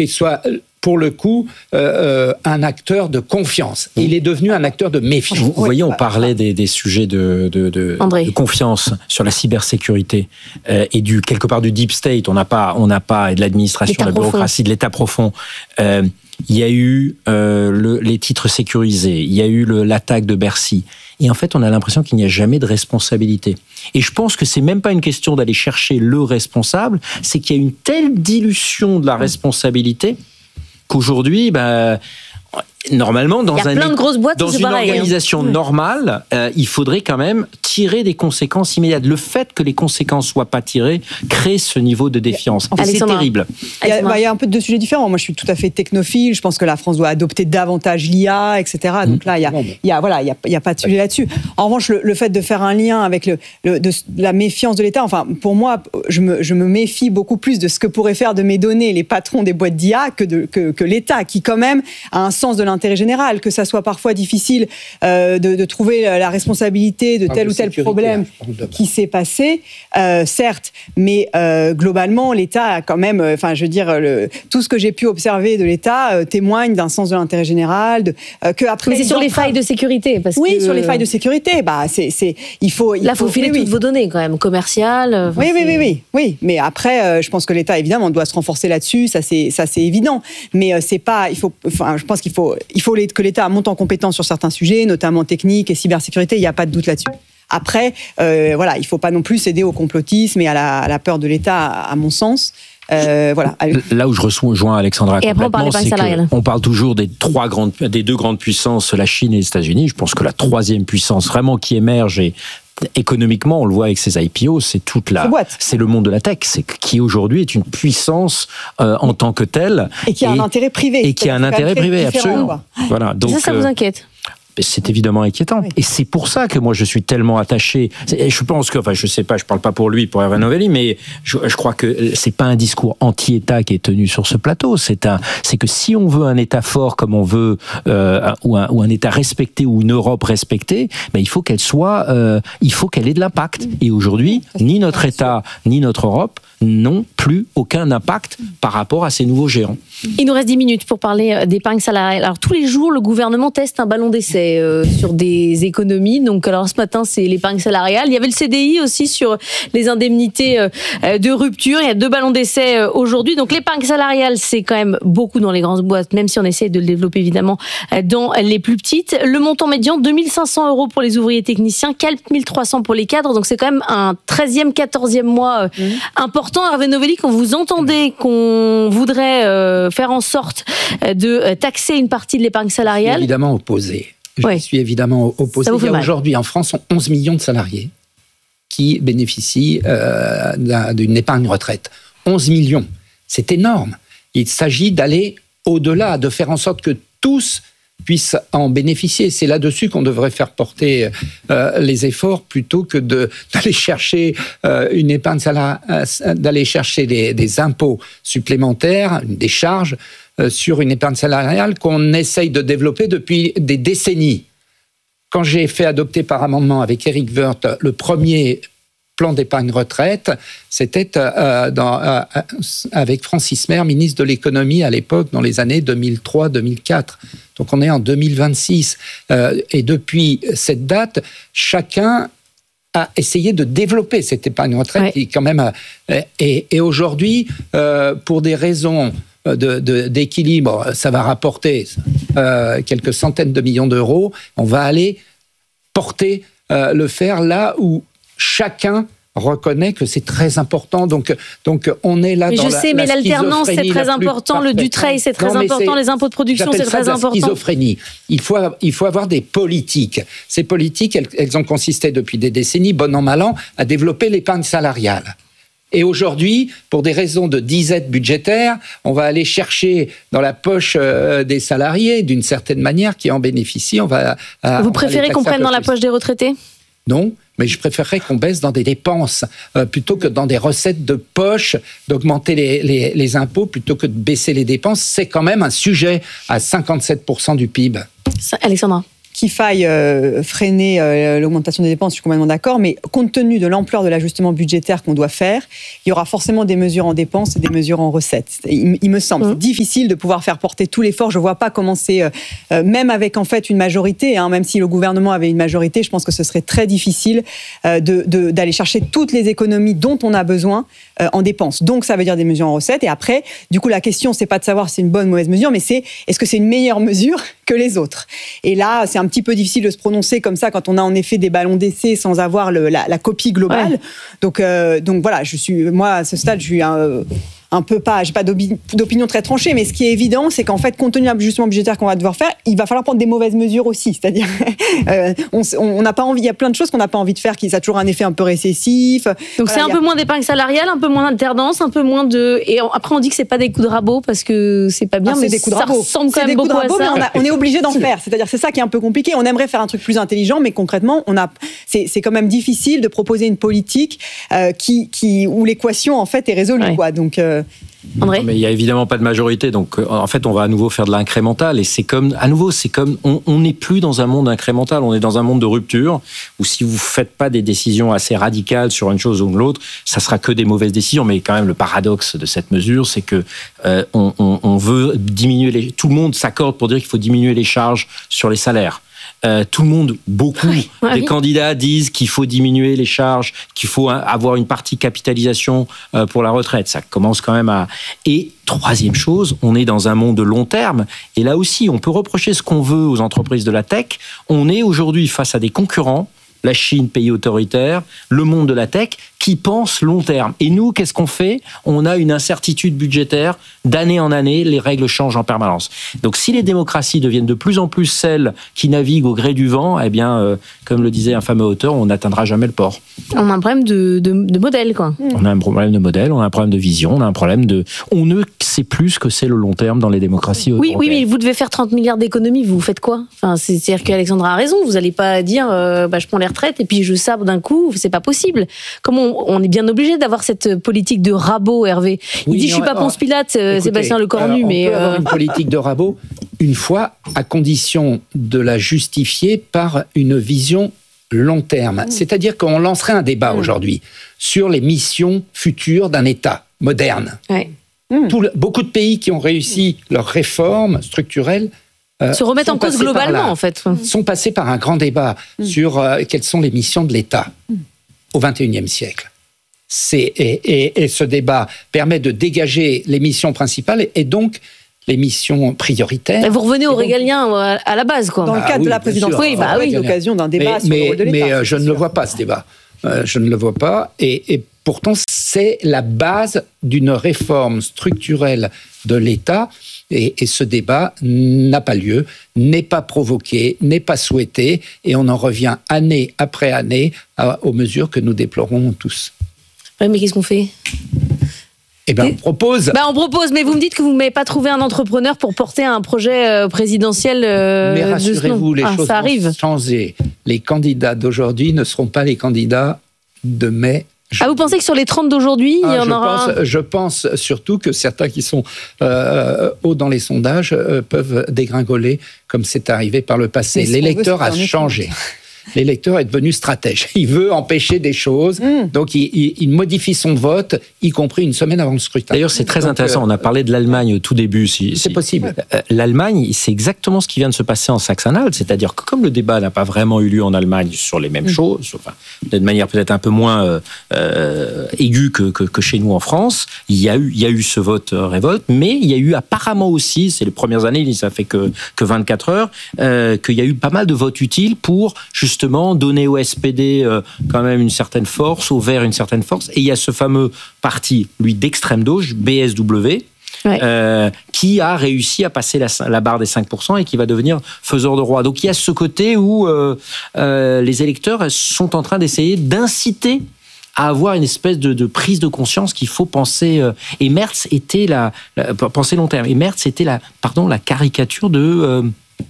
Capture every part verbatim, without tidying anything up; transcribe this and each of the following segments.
qu'il soit, pour le coup, euh, un acteur de confiance. Il est devenu un acteur de méfiance. Vous, vous voyez, on parlait des, des sujets de, de, de, de confiance sur la cybersécurité euh, et du, quelque part du deep state. On n'a pas, on n'a pas, et de l'administration, de la bureaucratie, de l'État profond. Euh, il y a eu euh, le, les titres sécurisés, il y a eu le, l'attaque de Bercy. Et en fait, on a l'impression qu'il n'y a jamais de responsabilité. Et je pense que c'est même pas une question d'aller chercher le responsable, c'est qu'il y a une telle dilution de la responsabilité qu'aujourd'hui, bah, normalement, dans, un, dans une pareil, organisation hein. normale, euh, il faudrait quand même tirer des conséquences immédiates. Le fait que les conséquences ne soient pas tirées crée ce niveau de défiance. Et c'est terrible. Il y, a, bah, il y a un peu de deux sujets différents. Moi, je suis tout à fait technophile. Je pense que la France doit adopter davantage l'I A, et cetera. Donc là, il y a, il y a, voilà, il y a, il y a pas de sujet là-dessus. En revanche, le, le fait de faire un lien avec le, le, de, de la méfiance de l'État, enfin, pour moi, je me, je me méfie beaucoup plus de ce que pourraient faire de mes données les patrons des boîtes d'I A que, de, que, que l'État, qui quand même a un sens de l'intérêt général, que ça soit parfois difficile euh, de, de trouver la responsabilité de tel ou tel problème qui s'est passé, euh, certes, mais euh, globalement, l'État a quand même, enfin, je veux dire, le, tout ce que j'ai pu observer de l'État euh, témoigne d'un sens de l'intérêt général, de, euh, que après. Mais c'est sur les failles de sécurité, parce oui, que... sur les failles de sécurité, bah, c'est, c'est, il faut. Il Là, il faut, faut filer oui, toutes oui. vos données quand même, commerciales. Oui, oui, oui, oui, oui. Mais après, euh, je pense que l'État, évidemment, doit se renforcer là-dessus, ça, c'est, ça, c'est évident. Mais euh, c'est pas, il faut, enfin, je pense qu'il faut, il faut que l'État monte en compétence sur certains sujets, notamment techniques et cybersécurité. Il n'y a pas de doute là-dessus. Après, euh, voilà, il ne faut pas non plus céder au complotisme et à la, à la peur de l'État, à, à mon sens. Euh, voilà. Là où je rejoins Alexandra et après, complètement, on c'est qu'on parle toujours des trois grandes, des deux grandes puissances, la Chine et les États-Unis. Je pense que la troisième puissance vraiment qui émerge et économiquement, on le voit avec ces I P O, c'est toute la, c'est le monde de la tech, c'est qui aujourd'hui est une puissance euh, en tant que telle et qui a et, un intérêt privé et qui a un intérêt privé, absolument. Voilà. Donc, ça, ça vous inquiète? C'est évidemment inquiétant. Oui. Et c'est pour ça que moi, je suis tellement attaché. Je pense que, enfin, je sais pas, je parle pas pour lui, pour Hervé Novelli, mais je, je crois que c'est pas un discours anti-État qui est tenu sur ce plateau. C'est un, c'est que si on veut un État fort comme on veut, euh, ou, un, ou un État respecté ou une Europe respectée, ben, il faut qu'elle soit, euh, il faut qu'elle ait de l'impact. Et aujourd'hui, ni notre État, ni notre Europe n'ont plus aucun impact par rapport à ces nouveaux géants. Il nous reste dix minutes pour parler d'épargne salariale. Alors, tous les jours, le gouvernement teste un ballon d'essai euh, sur des économies. Donc, alors, ce matin, c'est l'épargne salariale. Il y avait le C D I aussi sur les indemnités euh, de rupture. Il y a deux ballons d'essai euh, aujourd'hui. Donc, l'épargne salariale, c'est quand même beaucoup dans les grandes boîtes, même si on essaie de le développer, évidemment, dans les plus petites. Le montant médian, deux mille cinq cents euros pour les ouvriers techniciens, quatre mille trois cents pour les cadres. Donc, c'est quand même un treizième, quatorzième mois euh, mmh. important. Hervé Novelli, quand vous entendez qu'on voudrait euh, faire en sorte de taxer une partie de l'épargne salariale. Je suis évidemment opposé. Je oui. suis évidemment opposé. Il y a aujourd'hui en France onze millions de salariés qui bénéficient euh, d'une épargne retraite. onze millions, c'est énorme. Il s'agit d'aller au-delà, de faire en sorte que tous puissent en bénéficier. C'est là-dessus qu'on devrait faire porter euh, les efforts plutôt que de, d'aller chercher euh, une épargne salariale, euh, d'aller chercher des, des impôts supplémentaires, des charges euh, sur une épargne salariale qu'on essaye de développer depuis des décennies. Quand j'ai fait adopter par amendement avec Éric Woerth le premier plan d'épargne retraite, c'était euh, dans, euh, avec Francis Mer, ministre de l'économie à l'époque, dans les années deux mille trois deux mille quatre. Donc on est en deux mille vingt-six. Euh, et depuis cette date, chacun a essayé de développer cette épargne retraite. Ouais. Qui, quand même, euh, et, et aujourd'hui, euh, pour des raisons de, de, d'équilibre, ça va rapporter euh, quelques centaines de millions d'euros. On va aller porter euh, le faire là où chacun reconnaît que c'est très important. Donc, donc on est là mais dans je la, sais, mais la l'alternance, c'est très important. Le Dutreil, c'est très non, important. C'est, les impôts de production, c'est très important. La schizophrénie. Il faut, il faut avoir des politiques. Ces politiques, elles, elles ont consisté depuis des décennies, bon an, mal an, à développer l'épargne salariale. Et aujourd'hui, pour des raisons de disette budgétaire, on va aller chercher dans la poche euh, des salariés, d'une certaine manière, qui en bénéficient. On va, euh, Vous préférez qu'on prenne dans la poche des retraités ? Non, mais je préférerais qu'on baisse dans des dépenses euh, plutôt que dans des recettes de poche, d'augmenter les, les, les impôts plutôt que de baisser les dépenses. C'est quand même un sujet à cinquante-sept pour cent du P I B. Alexandra. qu'il faille euh, freiner euh, l'augmentation des dépenses, je suis complètement d'accord, mais compte tenu de l'ampleur de l'ajustement budgétaire qu'on doit faire, il y aura forcément des mesures en dépenses et des mesures en recettes. Il, il me semble mmh. difficile de pouvoir faire porter tout l'effort. Je ne vois pas comment c'est, euh, même avec en fait une majorité, hein, même si le gouvernement avait une majorité, je pense que ce serait très difficile euh, de, de, d'aller chercher toutes les économies dont on a besoin euh, en dépenses. Donc ça veut dire des mesures en recettes. Et après, du coup, la question, c'est pas de savoir si c'est une bonne ou mauvaise mesure, mais c'est est-ce que c'est une meilleure mesure que les autres. Et là, c'est un petit peu difficile de se prononcer comme ça quand on a en effet des ballons d'essai sans avoir le, la, la copie globale. Ouais. Donc, euh, donc voilà, je suis, moi à ce stade, je suis un, un peu pas, j'ai pas d'opinion très tranchée, mais ce qui est évident, c'est qu'en fait, compte tenu de l'ajustement budgétaire qu'on va devoir faire, il va falloir prendre des mauvaises mesures aussi. C'est-à-dire, euh, on n'a pas envie, il y a plein de choses qu'on n'a pas envie de faire, qui ça a toujours un effet un peu récessif. Donc voilà, c'est un a... peu moins d'épargne salariale, un peu moins d'alternance, un peu moins de. Et après on dit que c'est pas des coups de rabot parce que c'est pas bien, ah, mais des coups de rabot. Ça ressemble quand même beaucoup à ça. Mais on, a, on est obligé d'en faire. C'est-à-dire, c'est ça qui est un peu compliqué. On aimerait faire un truc plus intelligent, mais concrètement, on a, c'est, c'est quand même difficile de proposer une politique euh, qui, qui, où l'équation en fait est résolue, ouais. quoi. Donc. Euh, André ? Mais il n'y a évidemment pas de majorité, donc en fait on va à nouveau faire de l'incrémental et c'est comme, à nouveau c'est comme, on n'est plus dans un monde incrémental, on est dans un monde de rupture où si vous ne faites pas des décisions assez radicales sur une chose ou l'autre, ça sera que des mauvaises décisions. Mais quand même le paradoxe de cette mesure, c'est que euh, on, on, on veut diminuer les, tout le monde s'accorde pour dire qu'il faut diminuer les charges sur les salaires. Euh, tout le monde, beaucoup oui, ouais, des oui. candidats disent qu'il faut diminuer les charges, qu'il faut avoir une partie capitalisation euh, pour la retraite. Ça commence quand même à... Et troisième chose, on est dans un monde de long terme. Et là aussi, on peut reprocher ce qu'on veut aux entreprises de la tech. On est aujourd'hui face à des concurrents, la Chine, pays autoritaire, le monde de la tech, qui pense long terme. Et nous, qu'est-ce qu'on fait ? On a une incertitude budgétaire. D'année en année, les règles changent en permanence. Donc, si les démocraties deviennent de plus en plus celles qui naviguent au gré du vent, eh bien, euh, comme le disait un fameux auteur, on n'atteindra jamais le port. On a un problème de, de, de modèle, quoi. On a un problème de modèle, on a un problème de vision, on a un problème de... On ne sait plus ce que c'est le long terme dans les démocraties oui, européennes. Oui, mais vous devez faire trente milliards d'économies, vous faites quoi ? Enfin, c'est, c'est-à-dire qu'Alexandra a raison, vous n'allez pas dire euh, bah, je prends les retraites et puis je sabre d'un coup, c'est pas possible. Comment on, on est bien obligé d'avoir cette politique de rabot, Hervé. Il oui, dit je suis pas Ponce Pilate, écoutez, Sébastien Lecornu, euh, on mais peut euh... avoir une politique de rabot une fois, à condition de la justifier par une vision long terme. Mmh. C'est-à-dire qu'on lancerait un débat mmh. aujourd'hui sur les missions futures d'un État moderne. Ouais. Mmh. Tout le, beaucoup de pays qui ont réussi mmh. leurs réformes structurelles Euh, se remettre en cause globalement, en fait. Sont passés par un grand débat mmh. sur euh, quelles sont les missions de l'État mmh. au vingt et unième siècle. C'est, et, et, et ce débat permet de dégager les missions principales et, et donc les missions prioritaires. Et vous revenez au donc, régalien à la base, quoi. Dans le cadre ah, oui, de la présidence, oui, bah oui, l'occasion d'un débat mais, sur mais, le rôle de l'État. Mais euh, je ne sûr. le vois pas, ce débat. Euh, je ne le vois pas. Et, et pourtant, c'est la base d'une réforme structurelle de l'État. Et, et ce débat n'a pas lieu, n'est pas provoqué, n'est pas souhaité, et on en revient année après année à, aux mesures que nous déplorons tous. Oui, mais qu'est-ce qu'on fait ? Eh bien, on propose. Ben, on propose, mais vous me dites que vous n'avez pas trouvé un entrepreneur pour porter un projet présidentiel. Euh, mais rassurez-vous, les ah, choses ça arrive. vont changer. Les candidats d'aujourd'hui ne seront pas les candidats de mai. Ah, vous pensez que sur les trente d'aujourd'hui, ah, il y en je aura pense, un... Je pense surtout que certains qui sont euh, hauts dans les sondages euh, peuvent dégringoler comme c'est arrivé par le passé. L'électeur a changé. L'électeur est devenu stratège. Il veut empêcher des choses, mmh. donc il, il, il modifie son vote, y compris une semaine avant le scrutin. D'ailleurs, c'est très donc, intéressant. Euh, On a parlé de l'Allemagne au tout début. Si, c'est si. possible. Euh, L'Allemagne, c'est exactement ce qui vient de se passer en Saxe-Anhalt. C'est-à-dire que comme le débat n'a pas vraiment eu lieu en Allemagne sur les mêmes mmh. choses, enfin, de manière peut-être un peu moins euh, euh, aiguë que, que, que chez nous en France, il y a eu, il y a eu ce vote euh, révolte, mais il y a eu apparemment aussi, c'est les premières années, ça fait que, que vingt-quatre heures, euh, qu'il y a eu pas mal de votes utiles pour justement donner au S P D euh, quand même une certaine force, au Verts une certaine force. Et il y a ce fameux parti, lui, d'extrême gauche, B S W, ouais. euh, qui a réussi à passer la, la barre des cinq pour cent et qui va devenir faiseur de roi. Donc il y a ce côté où euh, euh, les électeurs sont en train d'essayer d'inciter à avoir une espèce de, de prise de conscience qu'il faut penser... Euh, et Merz était la, la... Penser long terme. Et Merz était la, pardon, la caricature de... Euh,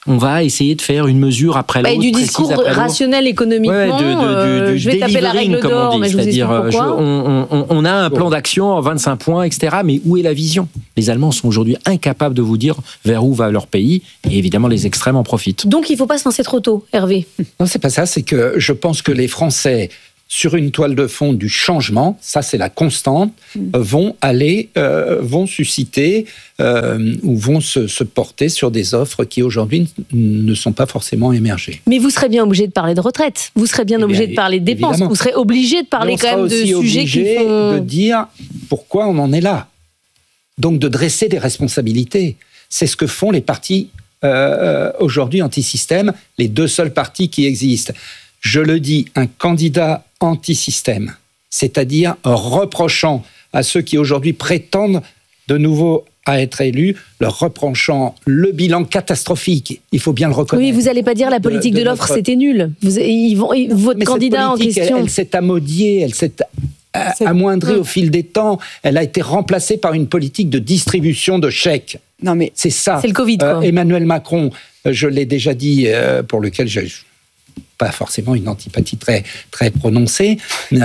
on va essayer de faire une mesure après l'autre. Et du discours rationnel économiquement, ouais, de, de, de, euh, je vais taper la règle d'or, mais je vous explique pourquoi. Je, on, on, on a un plan d'action en vingt-cinq points, et cetera. Mais où est la vision ? Les Allemands sont aujourd'hui incapables de vous dire vers où va leur pays, et évidemment les extrêmes en profitent. Donc il ne faut pas se lancer trop tôt, Hervé. Non, c'est pas ça. C'est que je pense que les Français, sur une toile de fond du changement, ça c'est la constante, mmh. vont aller, euh, vont susciter euh, ou vont se, se porter sur des offres qui aujourd'hui ne sont pas forcément émergées. Mais vous serez bien obligé de parler de retraite, vous serez bien, bien obligé de parler de dépenses, évidemment. Vous serez obligé de parler quand même de sujets qui font... de dire pourquoi on en est là. Donc de dresser des responsabilités. C'est ce que font les partis euh, aujourd'hui anti-système, les deux seuls partis qui existent. Je le dis, un candidat anti-système, c'est-à-dire reprochant à ceux qui aujourd'hui prétendent de nouveau à être élus, leur reprochant le bilan catastrophique, il faut bien le reconnaître. Oui, vous n'allez pas dire la politique de, de, de l'offre, notre... c'était nul. Vous, ils vont, ils, votre Mais candidat en question... Elle, elle s'est amodiée, elle s'est amoindrie mmh. au fil des temps, elle a été remplacée par une politique de distribution de chèques. Non mais c'est ça. C'est le Covid, quoi. Euh, Emmanuel Macron, je l'ai déjà dit, euh, pour lequel je... pas forcément une antipathie très, très prononcée.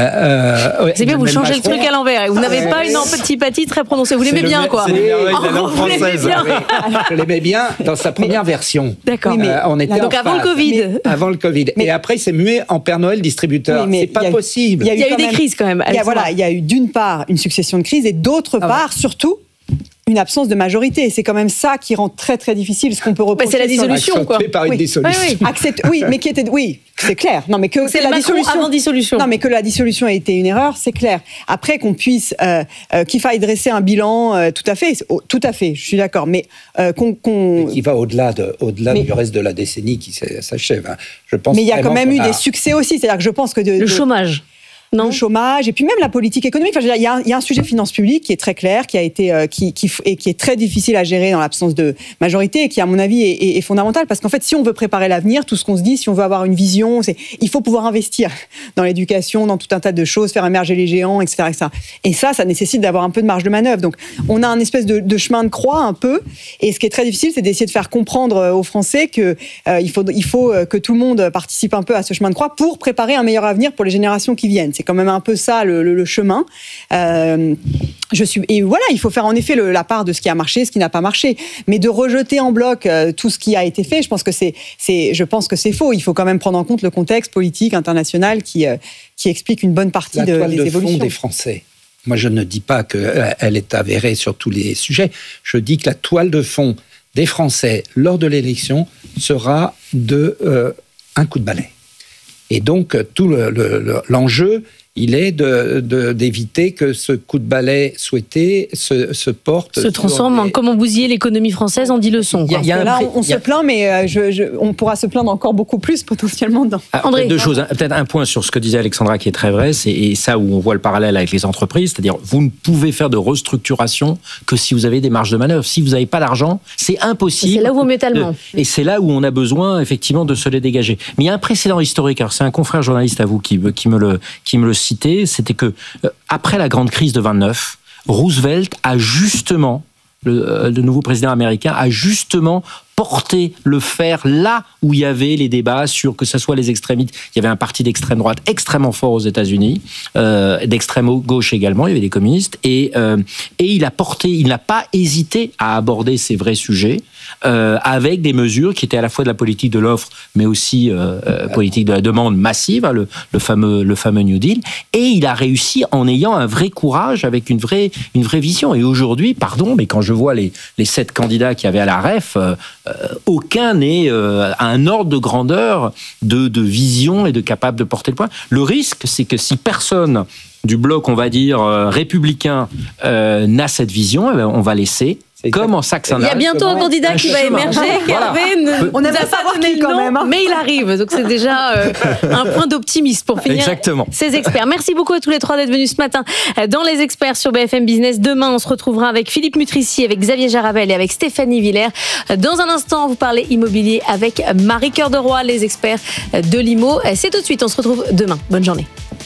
Euh, c'est bien, vous changez Macron. Le truc à l'envers. Vous n'avez euh, pas une antipathie très prononcée. Vous l'aimez bien, quoi. C'est l'émerveil de la langue française. Je l'aimais bien dans sa première mais, version. D'accord. Oui, mais, euh, on était donc avant phase. le Covid. Mais, avant le Covid. Mais, et après, il s'est mué en Père Noël distributeur. Oui, c'est pas a, possible. Il y a eu, il y a eu des même, crises, quand même. Il y a, voilà, il y a eu d'une part une succession de crises et d'autre ah part, ouais. surtout, une absence de majorité. Et c'est quand même ça qui rend très très difficile ce qu'on peut reprocher. Bah c'est la dissolution, quoi. Par une oui. dissolution. Oui, oui. Accepte, oui, mais qui était, oui, c'est clair. Non, mais que c'est la Macron dissolution. Avant dissolution. Non, mais que la dissolution a été une erreur, c'est clair. Après qu'on puisse, euh, euh, qu'il faille dresser un bilan, euh, tout à fait, oh, tout à fait, je suis d'accord. Mais euh, qu'on, qu'on... Mais qui va au-delà de, au-delà mais... du reste de la décennie qui s'achève. Hein. Je pense. Mais il y a quand même eu a... des succès aussi. C'est-à-dire que je pense que de, le de... chômage. Non. Le chômage et puis même la politique économique. Enfin, il y a un, il y a un sujet finance publique qui est très clair, qui a été, euh, qui, qui et qui est très difficile à gérer dans l'absence de majorité et qui, à mon avis, est, est, est fondamental parce qu'en fait, si on veut préparer l'avenir, tout ce qu'on se dit, si on veut avoir une vision, c'est, il faut pouvoir investir dans l'éducation, dans tout un tas de choses, faire émerger les géants, et cetera, et cetera. Et ça, ça nécessite d'avoir un peu de marge de manœuvre. Donc, on a un espèce de, de chemin de croix un peu. Et ce qui est très difficile, c'est d'essayer de faire comprendre aux Français que euh, il faut, il faut que tout le monde participe un peu à ce chemin de croix pour préparer un meilleur avenir pour les générations qui viennent. C'est quand même un peu ça. Le, le, le chemin. Euh, je suis, et voilà, il faut faire en effet le, la part de ce qui a marché, ce qui n'a pas marché. Mais de rejeter en bloc euh, tout ce qui a été fait, je pense que c'est, c'est, je pense que c'est faux. Il faut quand même prendre en compte le contexte politique international qui, euh, qui explique une bonne partie la de, toile des de évolutions. Fond des Français. Moi, je ne dis pas qu'elle est avérée sur tous les sujets. Je dis que la toile de fond des Français lors de l'élection sera de euh, un coup de balai. Et donc, tout le, le, l'enjeu, il est de, de, d'éviter que ce coup de balai souhaité se, se porte... Se transforme les... en comment bousiller l'économie française en dix leçons. Il y a, il y a là, on, on se plaint, mais je, je, on pourra se plaindre encore beaucoup plus potentiellement. Dans... Ah, André, deux choses. Peut-être un point sur ce que disait Alexandra qui est très vrai, c'est et ça où on voit le parallèle avec les entreprises, c'est-à-dire vous ne pouvez faire de restructuration que si vous avez des marges de manœuvre. Si vous n'avez pas d'argent, c'est impossible. C'est là où on met tellement. Et c'est là où on a besoin effectivement de se les dégager. Mais il y a un précédent historique. Alors c'est un confrère journaliste à vous qui, qui me le qui me le cité, c'était que euh, après la grande crise de vingt-neuf, Roosevelt a justement, le, euh, le nouveau président américain, a justement porté le fer là où il y avait les débats sur que ce soit les extrémistes. Il y avait un parti d'extrême droite extrêmement fort aux États-Unis, euh, d'extrême gauche également, il y avait des communistes, et, euh, et il a porté, il n'a pas hésité à aborder ces vrais sujets euh, avec des mesures qui étaient à la fois de la politique de l'offre, mais aussi euh, euh, politique de la demande massive, hein, le, le, fameux, le fameux New Deal, et il a réussi en ayant un vrai courage, avec une vraie, une vraie vision. Et aujourd'hui, pardon, mais quand je vois les, les sept candidats qu'il y avait à la R E F, euh, Euh, aucun n'est euh, à un ordre de grandeur de, de vision et de capable de porter le point. Le risque, c'est que si personne du bloc, on va dire, euh, républicain euh, n'a cette vision, eh bien, on va laisser... Comme en Saxe-Anhalt. Il y a bientôt un candidat un qui va émerger. Voilà. Ne, on n'a pas donné le nom, quand même, hein. Mais il arrive. Donc c'est déjà euh, un point d'optimisme pour finir. Exactement. Ces experts. Merci beaucoup à tous les trois d'être venus ce matin dans Les Experts sur B F M Business. Demain, on se retrouvera avec Philippe Mutrici, avec Xavier Jarabel et avec Stéphanie Villers. Dans un instant, vous parlez immobilier avec Marie Cœur de Roy, les experts de l'Imo. C'est tout de suite. On se retrouve demain. Bonne journée.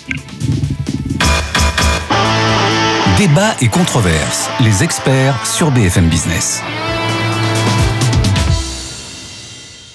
Débat et controverses, les experts sur B F M Business.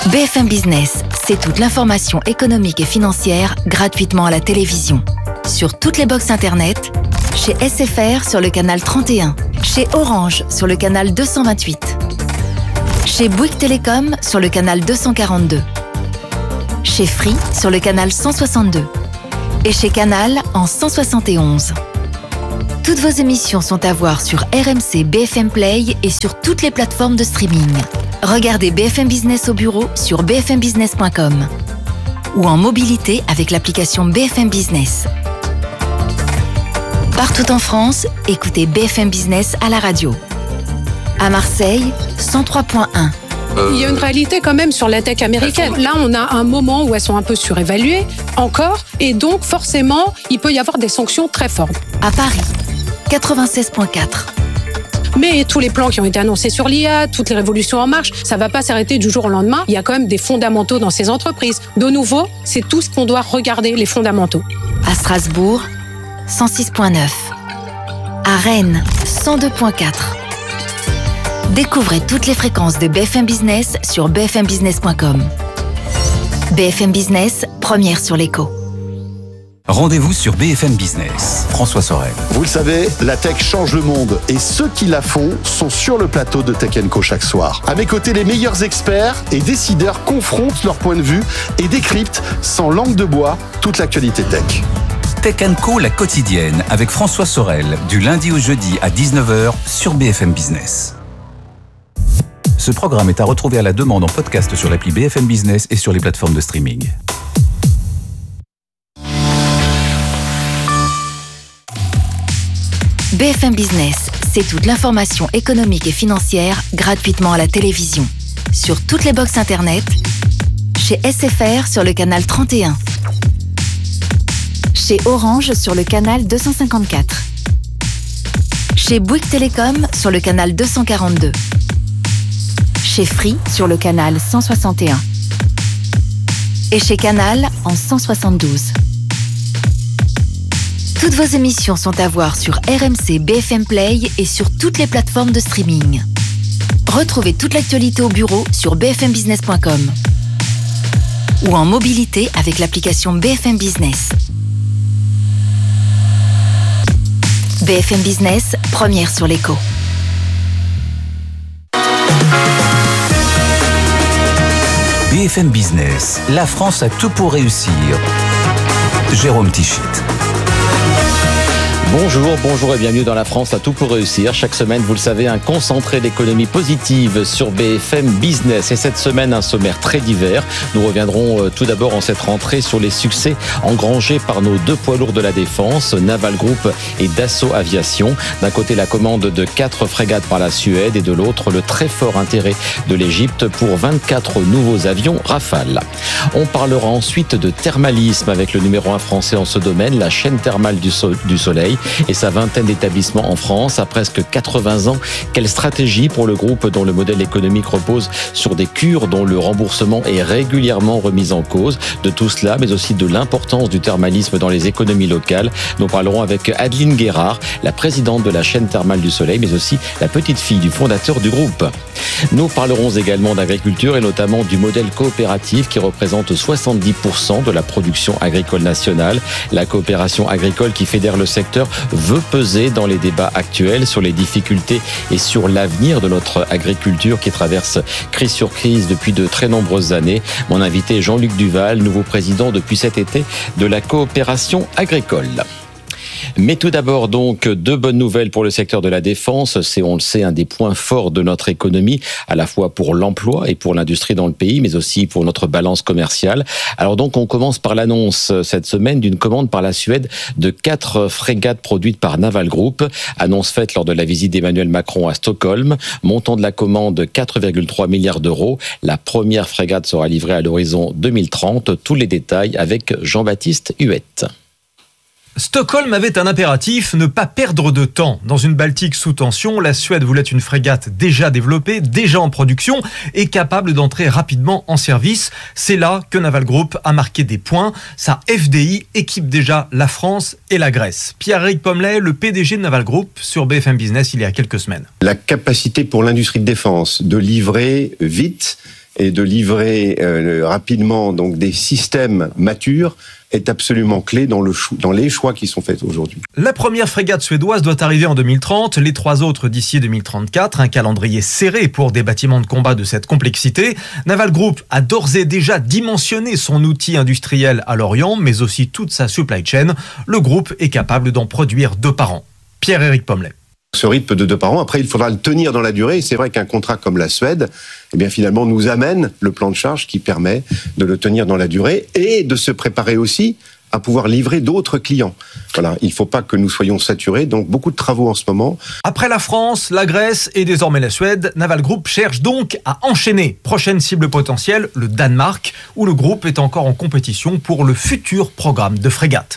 B F M Business, c'est toute l'information économique et financière gratuitement à la télévision. Sur toutes les box internet, chez S F R sur le canal trente et un, chez Orange sur le canal deux cent vingt-huit, chez Bouygues Télécom sur le canal deux cent quarante-deux, chez Free sur le canal cent soixante-deux et chez Canal en cent soixante et onze. Toutes vos émissions sont à voir sur R M C B F M Play et sur toutes les plateformes de streaming. Regardez B F M Business au bureau sur b f m business point com ou en mobilité avec l'application B F M Business. Partout en France, écoutez B F M Business à la radio. À Marseille, cent trois point un. Il y a une réalité quand même sur la tech américaine. Là, on a un moment où elles sont un peu surévaluées, encore, et donc forcément, il peut y avoir des sanctions très fortes. À Paris, quatre-vingt-seize point quatre. Mais tous les plans qui ont été annoncés sur l'I A, toutes les révolutions en marche, ça ne va pas s'arrêter du jour au lendemain. Il y a quand même des fondamentaux dans ces entreprises. De nouveau, c'est tout ce qu'on doit regarder, les fondamentaux. À Strasbourg, cent six point neuf. À Rennes, cent deux point quatre. Découvrez toutes les fréquences de B F M Business sur b f m business point com. B F M Business, première sur l'écho. Rendez-vous sur B F M Business. François Sorel. Vous le savez, la tech change le monde et ceux qui la font sont sur le plateau de Tech and Co chaque soir. À mes côtés, les meilleurs experts et décideurs confrontent leur point de vue et décryptent sans langue de bois toute l'actualité tech. Tech and Co, la quotidienne, avec François Sorel, du lundi au jeudi à dix-neuf heures sur B F M Business. Ce programme est à retrouver à la demande en podcast sur l'appli B F M Business et sur les plateformes de streaming. B F M Business, c'est toute l'information économique et financière gratuitement à la télévision. Sur toutes les box internet, chez S F R sur le canal trente et un, chez Orange sur le canal deux cent cinquante-quatre, chez Bouygues Télécom sur le canal deux cent quarante-deux, chez Free sur le canal cent soixante et un et chez Canal en cent soixante-douze. Toutes vos émissions sont à voir sur R M C B F M Play et sur toutes les plateformes de streaming. Retrouvez toute l'actualité au bureau sur b f m business point com ou en mobilité avec l'application B F M Business. B F M Business, première sur l'écho. B F M Business, la France a tout pour réussir. Jérôme Tichit. Bonjour, bonjour et bienvenue dans La France à tout pour réussir. Chaque semaine, vous le savez, un concentré d'économie positive sur B F M Business. Et cette semaine, un sommaire très divers. Nous reviendrons tout d'abord en cette rentrée sur les succès engrangés par nos deux poids lourds de la défense, Naval Group et Dassault Aviation. D'un côté, la commande de quatre frégates par la Suède et de l'autre, le très fort intérêt de l'Égypte pour vingt-quatre nouveaux avions Rafale. On parlera ensuite de thermalisme avec le numéro un français en ce domaine, la chaîne thermale du, so- du Soleil et sa vingtaine d'établissements en France à presque quatre-vingts ans. Quelle stratégie pour le groupe dont le modèle économique repose sur des cures dont le remboursement est régulièrement remis en cause? De tout cela, mais aussi de l'importance du thermalisme dans les économies locales. Nous parlerons avec Adeline Guérard, la présidente de la chaîne thermale du Soleil, mais aussi la petite fille du fondateur du groupe. Nous parlerons également d'agriculture et notamment du modèle coopératif qui représente soixante-dix pour cent de la production agricole nationale. La coopération agricole qui fédère le secteur veut peser dans les débats actuels sur les difficultés et sur l'avenir de notre agriculture qui traverse crise sur crise depuis de très nombreuses années. Mon invité est Jean-Luc Duval, nouveau président depuis cet été de la coopération agricole. Mais tout d'abord, donc, deux bonnes nouvelles pour le secteur de la défense. C'est, on le sait, un des points forts de notre économie, à la fois pour l'emploi et pour l'industrie dans le pays, mais aussi pour notre balance commerciale. Alors donc, on commence par l'annonce cette semaine d'une commande par la Suède de quatre frégates produites par Naval Group. Annonce faite lors de la visite d'Emmanuel Macron à Stockholm. Montant de la commande, quatre virgule trois milliards d'euros. La première frégate sera livrée à l'horizon deux mille trente. Tous les détails avec Jean-Baptiste Huette. Stockholm avait un impératif, ne pas perdre de temps. Dans une Baltique sous tension, la Suède voulait une frégate déjà développée, déjà en production et capable d'entrer rapidement en service. C'est là que Naval Group a marqué des points. Sa F D I équipe déjà la France et la Grèce. Pierre-Éric Pommelet, le P D G de Naval Group, sur B F M Business il y a quelques semaines. La capacité pour l'industrie de défense de livrer vite et de livrer euh, rapidement donc des systèmes matures est absolument clé dans, le cho- dans les choix qui sont faits aujourd'hui. La première frégate suédoise doit arriver en deux mille trente, les trois autres d'ici deux mille trente-quatre, un calendrier serré pour des bâtiments de combat de cette complexité. Naval Group a d'ores et déjà dimensionné son outil industriel à Lorient, mais aussi toute sa supply chain. Le groupe est capable d'en produire deux par an. Pierre-Éric Pommelet. Ce rythme de deux par an, après il faudra le tenir dans la durée, et c'est vrai qu'un contrat comme la Suède, eh bien finalement nous amène le plan de charge qui permet de le tenir dans la durée et de se préparer aussi à pouvoir livrer d'autres clients. Voilà, il ne faut pas que nous soyons saturés, donc beaucoup de travaux en ce moment. Après la France, la Grèce et désormais la Suède, Naval Group cherche donc à enchaîner. Prochaine cible potentielle, le Danemark, où le groupe est encore en compétition pour le futur programme de frégate.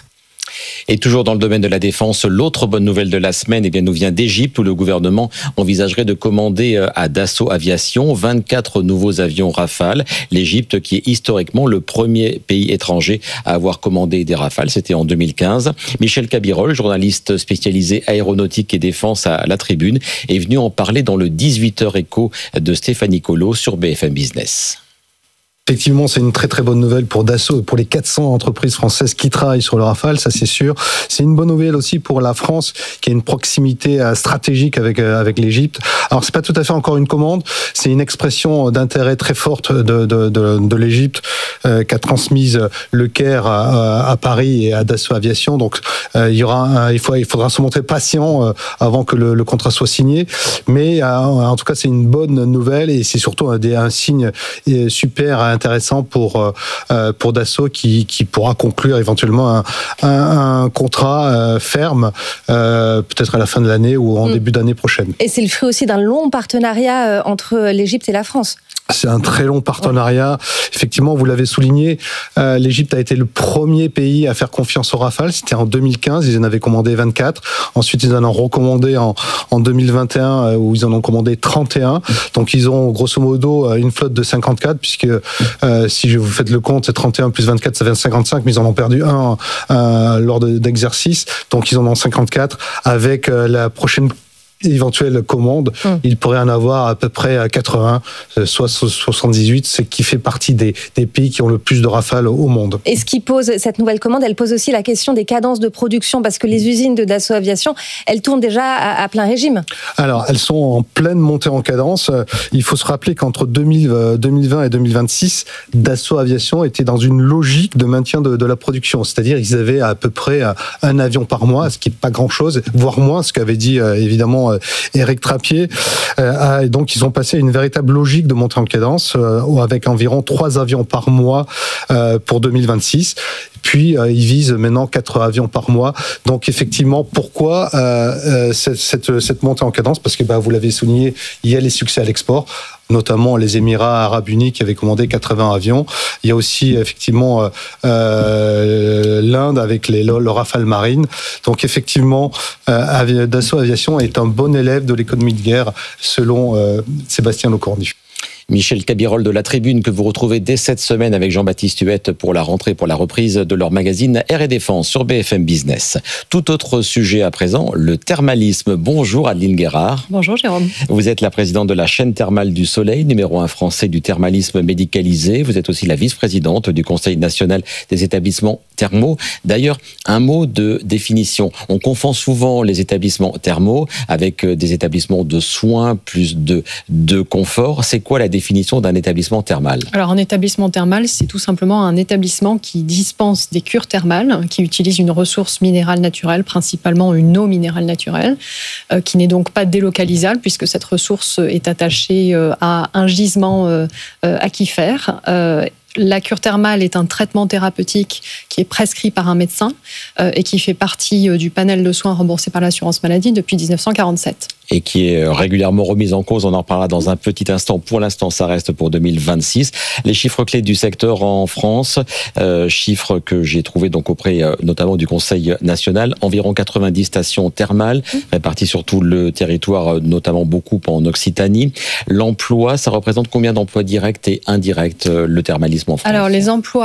Et toujours dans le domaine de la défense, l'autre bonne nouvelle de la semaine eh bien, nous vient d'Égypte, où le gouvernement envisagerait de commander à Dassault Aviation vingt-quatre nouveaux avions Rafale. L'Égypte, qui est historiquement le premier pays étranger à avoir commandé des Rafales, c'était en deux mille quinze. Michel Cabirol, journaliste spécialisé aéronautique et défense à La Tribune, est venu en parler dans le dix-huit heures écho de Stéphanie Colo sur B F M Business. Effectivement, c'est une très très bonne nouvelle pour Dassault et pour les quatre cents entreprises françaises qui travaillent sur le Rafale, ça c'est sûr. C'est une bonne nouvelle aussi pour la France, qui a une proximité stratégique avec avec l'Égypte. Alors c'est pas tout à fait encore une commande, c'est une expression d'intérêt très forte de de de, de l'Égypte euh, qu'a transmise le Caire à, à Paris et à Dassault Aviation. Donc euh, il y aura, un, il faut il faudra se montrer patient euh, avant que le, le contrat soit signé. Mais euh, en tout cas, c'est une bonne nouvelle et c'est surtout un, un signe super intéressant pour euh, pour Dassault qui qui pourra conclure éventuellement un un, un contrat euh, ferme euh, peut-être à la fin de l'année ou en mmh. début d'année prochaine. Et c'est le fruit aussi d'un long partenariat euh, entre l'Égypte et la France. C'est un très long partenariat. Effectivement, vous l'avez souligné, euh, l'Égypte a été le premier pays à faire confiance au Rafale. C'était en deux mille quinze, ils en avaient commandé vingt-quatre. Ensuite, ils en ont recommandé en, en deux mille vingt et un, où ils en ont commandé trente et un. Donc, ils ont grosso modo une flotte de cinquante-quatre, puisque euh, si je vous faites le compte, c'est trente et un plus vingt-quatre, ça fait cinquante-cinq, mais ils en ont perdu un euh, lors de, d'exercice. Donc, ils en ont cinquante-quatre. Avec euh, la prochaine éventuelle commande, mmh. il pourrait en avoir à peu près à quatre-vingts, soit soixante-dix-huit, ce qui fait partie des, des pays qui ont le plus de Rafale au monde. Et ce qui pose, cette nouvelle commande, elle pose aussi la question des cadences de production, parce que les usines de Dassault Aviation, elles tournent déjà à, à plein régime. Alors, elles sont en pleine montée en cadence. Il faut se rappeler qu'entre deux mille vingt et deux mille vingt-six, Dassault Aviation était dans une logique de maintien de, de la production, c'est-à-dire ils avaient à peu près un avion par mois, ce qui n'est pas grand-chose, voire moins, ce qu'avait dit évidemment Éric Trappier. Euh, et donc, ils ont passé à une véritable logique de montée en cadence euh, avec environ trois avions par mois euh, pour deux mille vingt-six. Puis, euh, ils visent maintenant quatre avions par mois. Donc, effectivement, pourquoi euh, euh, cette, cette, cette montée en cadence ? Parce que, bah, vous l'avez souligné, il y a les succès à l'export, notamment les Émirats Arabes Unis qui avaient commandé quatre-vingts avions. Il y a aussi effectivement euh, l'Inde avec les, le, le Rafale Marine. Donc effectivement, euh, Dassault Aviation est un bon élève de l'économie de guerre selon euh, Sébastien Lecornu. Michel Cabirol de La Tribune, que vous retrouvez dès cette semaine avec Jean-Baptiste Huette pour la rentrée, pour la reprise de leur magazine Air et Défense sur B F M Business. Tout autre sujet à présent, le thermalisme. Bonjour Adeline Guérard. Bonjour Jérôme. Vous êtes la présidente de la chaîne thermale du Soleil, numéro un français du thermalisme médicalisé. Vous êtes aussi la vice-présidente du Conseil national des établissements thermaux. D'ailleurs, un mot de définition. On confond souvent les établissements thermaux avec des établissements de soins plus de, de confort. C'est quoi la définition d'un établissement thermal ? Alors, un établissement thermal, c'est tout simplement un établissement qui dispense des cures thermales, qui utilise une ressource minérale naturelle, principalement une eau minérale naturelle, euh, qui n'est donc pas délocalisable, puisque cette ressource est attachée euh, à un gisement euh, euh, aquifère. Euh, La cure thermale est un traitement thérapeutique qui est prescrit par un médecin euh, et qui fait partie euh, du panel de soins remboursés par l'assurance maladie depuis dix-neuf cent quarante-sept. Et qui est régulièrement remise en cause, on en reparlera dans un petit instant. Pour l'instant, ça reste pour deux mille vingt-six. Les chiffres clés du secteur en France, euh, chiffres que j'ai trouvés donc auprès euh, notamment du Conseil national, environ quatre-vingt-dix stations thermales, réparties sur tout le territoire, notamment beaucoup en Occitanie. L'emploi, ça représente combien d'emplois directs et indirects, euh, le thermalisme en France ? Alors, les emplois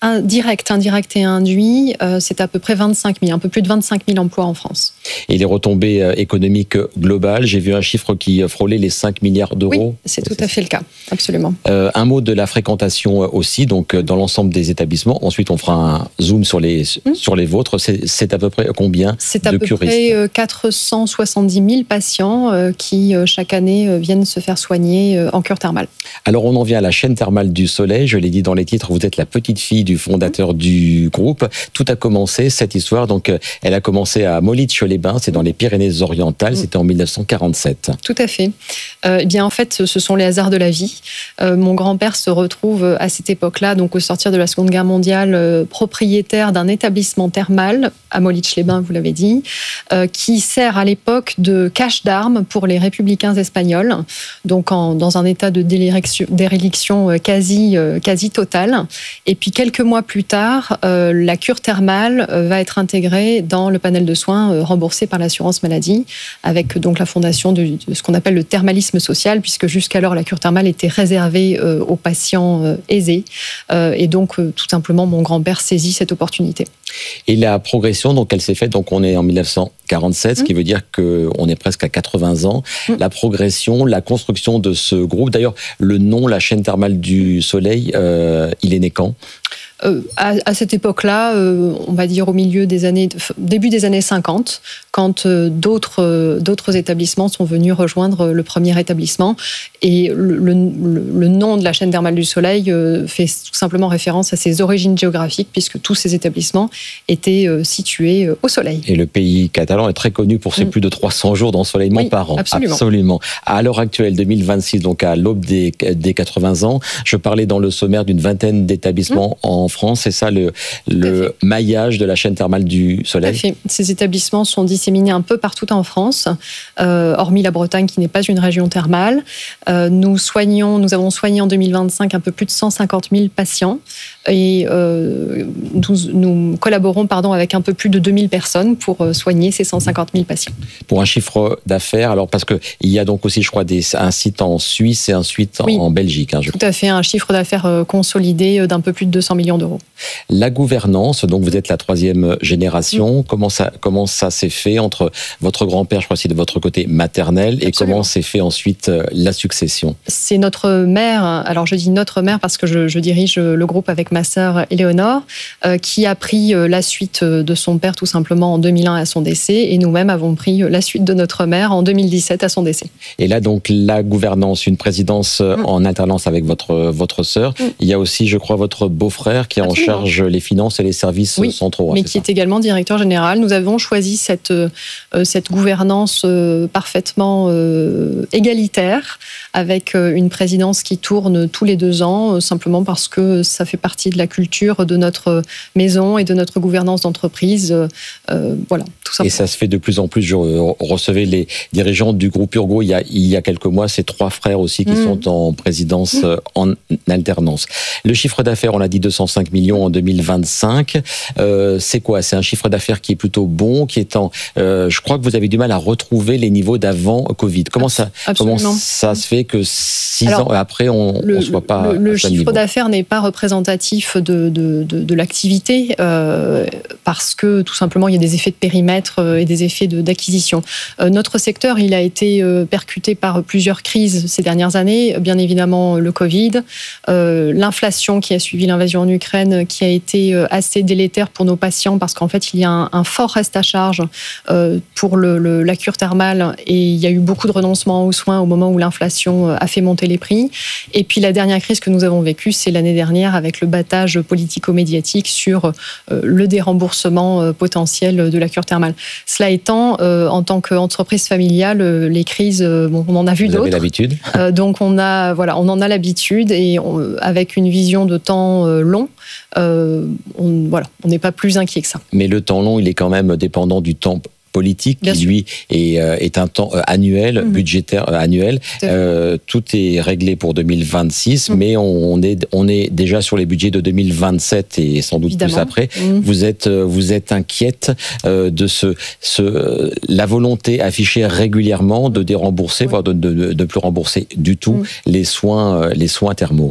direct, indirect et induit, euh, c'est à peu près vingt-cinq mille, un peu plus de vingt-cinq mille emplois en France. Et les retombées euh, économiques globales, j'ai vu un chiffre qui frôlait les cinq milliards d'euros. Oui, c'est tout à fait le cas, absolument. Euh, un mot de la fréquentation aussi, donc dans l'ensemble des établissements. Ensuite, on fera un zoom sur les, mmh. sur les vôtres. C'est, c'est à peu près combien c'est de curistes ? C'est à peu près quatre cent soixante-dix mille patients euh, qui, euh, chaque année, euh, viennent se faire soigner euh, en cure thermale. Alors, on en vient à la chaîne thermale du Soleil. Je l'ai dit dans les titres, vous êtes la petite fille du fondateur mmh. du groupe. Tout a commencé, cette histoire, donc elle a commencé à Mollitch-les-Bains, c'est dans les Pyrénées-Orientales, mmh. c'était en mille neuf cent quarante-sept. Tout à fait. Euh, eh bien, en fait, ce sont les hasards de la vie. Euh, mon grand-père se retrouve à cette époque-là, donc au sortir de la Seconde Guerre mondiale, euh, propriétaire d'un établissement thermal à Mollitch-les-Bains, vous l'avez dit, euh, qui sert à l'époque de cache d'armes pour les républicains espagnols, donc en, dans un état de déréliction, déréliction quasi, euh, quasi totale. Et puis quelques mois plus tard, euh, la cure thermale euh, va être intégrée dans le panel de soins euh, remboursé par l'assurance maladie, avec donc la fondation de, de ce qu'on appelle le thermalisme social, puisque jusqu'alors la cure thermale était réservée euh, aux patients euh, aisés. Euh, et donc, euh, tout simplement, mon grand-père saisit cette opportunité. Et la progression, donc, elle s'est faite, donc on est en mille neuf cent quarante-sept, mmh. ce qui veut dire qu'on est presque à quatre-vingts ans. Mmh. La progression, la construction de ce groupe, d'ailleurs, le nom, la chaîne thermale du Soleil, euh, il est né quand ? Euh, à, à cette époque-là, euh, on va dire au milieu des années, début des années cinquante, quand euh, d'autres, euh, d'autres établissements sont venus rejoindre le premier établissement. Et le, le, le nom de la chaîne thermale du Soleil euh, fait tout simplement référence à ses origines géographiques, puisque tous ces établissements étaient euh, situés euh, au Soleil. Et le pays catalan est très connu pour ses mmh. plus de trois cents jours d'ensoleillement oui, par an. Absolument. absolument. À l'heure actuelle, deux mille vingt-six, donc à l'aube des, des quatre-vingts ans, je parlais dans le sommaire d'une vingtaine d'établissements mmh. en En France, c'est ça le, le maillage de la chaîne thermale du Soleil. Tout à fait. Ces établissements sont disséminés un peu partout en France, euh, hormis la Bretagne qui n'est pas une région thermale. Euh, nous soignons, nous avons soigné en deux mille vingt-cinq un peu plus de cent cinquante mille patients et euh, nous, nous collaborons pardon, avec un peu plus de deux mille personnes pour soigner ces cent cinquante mille patients. Pour un chiffre d'affaires, alors parce qu'il y a donc aussi, je crois, des, un site en Suisse et un site oui, en Belgique. Hein, je tout crois. À fait, un chiffre d'affaires consolidé d'un peu plus de deux cents millions d'euros. La gouvernance, donc vous êtes la troisième génération, mmh. comment ça, comment ça s'est fait entre votre grand-père, je crois que c'est de votre côté maternel, et Absolument. Comment s'est fait ensuite la succession ? C'est notre mère, alors je dis notre mère parce que je, je dirige le groupe avec ma sœur Éléonore, euh, qui a pris la suite de son père tout simplement en deux mille un à son décès, et nous-mêmes avons pris la suite de notre mère en deux mille dix-sept à son décès. Et là donc la gouvernance, une présidence mmh. en alternance avec votre, votre sœur, mmh. il y a aussi je crois votre beau-frère qui est Absolument. En charge les finances et les services oui, centraux. Mais qui ça. Est également directeur général. Nous avons choisi cette, euh, cette gouvernance euh, parfaitement euh, égalitaire, avec euh, une présidence qui tourne tous les deux ans, euh, simplement parce que ça fait partie de la culture de notre maison et de notre gouvernance d'entreprise. Euh, voilà, tout simplement. Et ça se fait de plus en plus. Je recevais les dirigeants du groupe Urgo il y a, il y a quelques mois, ces trois frères aussi qui mmh. sont en présidence mmh. en alternance. Le chiffre d'affaires, on l'a dit, deux cent cinq millions en deux mille vingt-cinq. Euh, c'est quoi ? C'est un chiffre d'affaires qui est plutôt bon, qui est en... Euh, je crois que vous avez du mal à retrouver les niveaux d'avant Covid. Comment ça, comment ça se fait que six Alors, ans après, on ne soit pas Le, le chiffre niveau. D'affaires n'est pas représentatif de, de, de, de l'activité euh, parce que tout simplement, il y a des effets de périmètre et des effets de, d'acquisition. Euh, notre secteur, il a été percuté par plusieurs crises ces dernières années. Bien évidemment, le Covid, euh, l'inflation qui a suivi l'invasion en Ukraine, qui a été assez délétère pour nos patients parce qu'en fait, il y a un, un fort reste à charge euh, pour le, le, la cure thermale et il y a eu beaucoup de renoncements aux soins au moment où l'inflation a fait monter les prix. Et puis la dernière crise que nous avons vécue, c'est l'année dernière avec le battage politico-médiatique sur euh, le déremboursement euh, potentiel de la cure thermale. Cela étant, euh, en tant qu'entreprise familiale, euh, les crises, euh, bon, on en a vu Vous d'autres. Vous avez l'habitude. Euh, donc on a, voilà, on en a l'habitude et on, avec une vision de temps euh, long. Euh, on voilà, on n'est pas plus inquiet que ça. Mais le temps long, il est quand même dépendant du temps politique Bien qui, sûr. Lui, est, euh, est un temps euh, annuel, mmh. budgétaire euh, annuel. Euh, tout est réglé pour deux mille vingt-six, mmh. mais on, on, est, on est déjà sur les budgets de deux mille vingt-sept et sans doute Évidemment. Plus après. Mmh. Vous êtes, vous êtes inquiète euh, de ce, ce, euh, la volonté affichée régulièrement de dérembourser, oui. voire de ne plus rembourser du tout mmh. les soins, euh, les soins thermaux.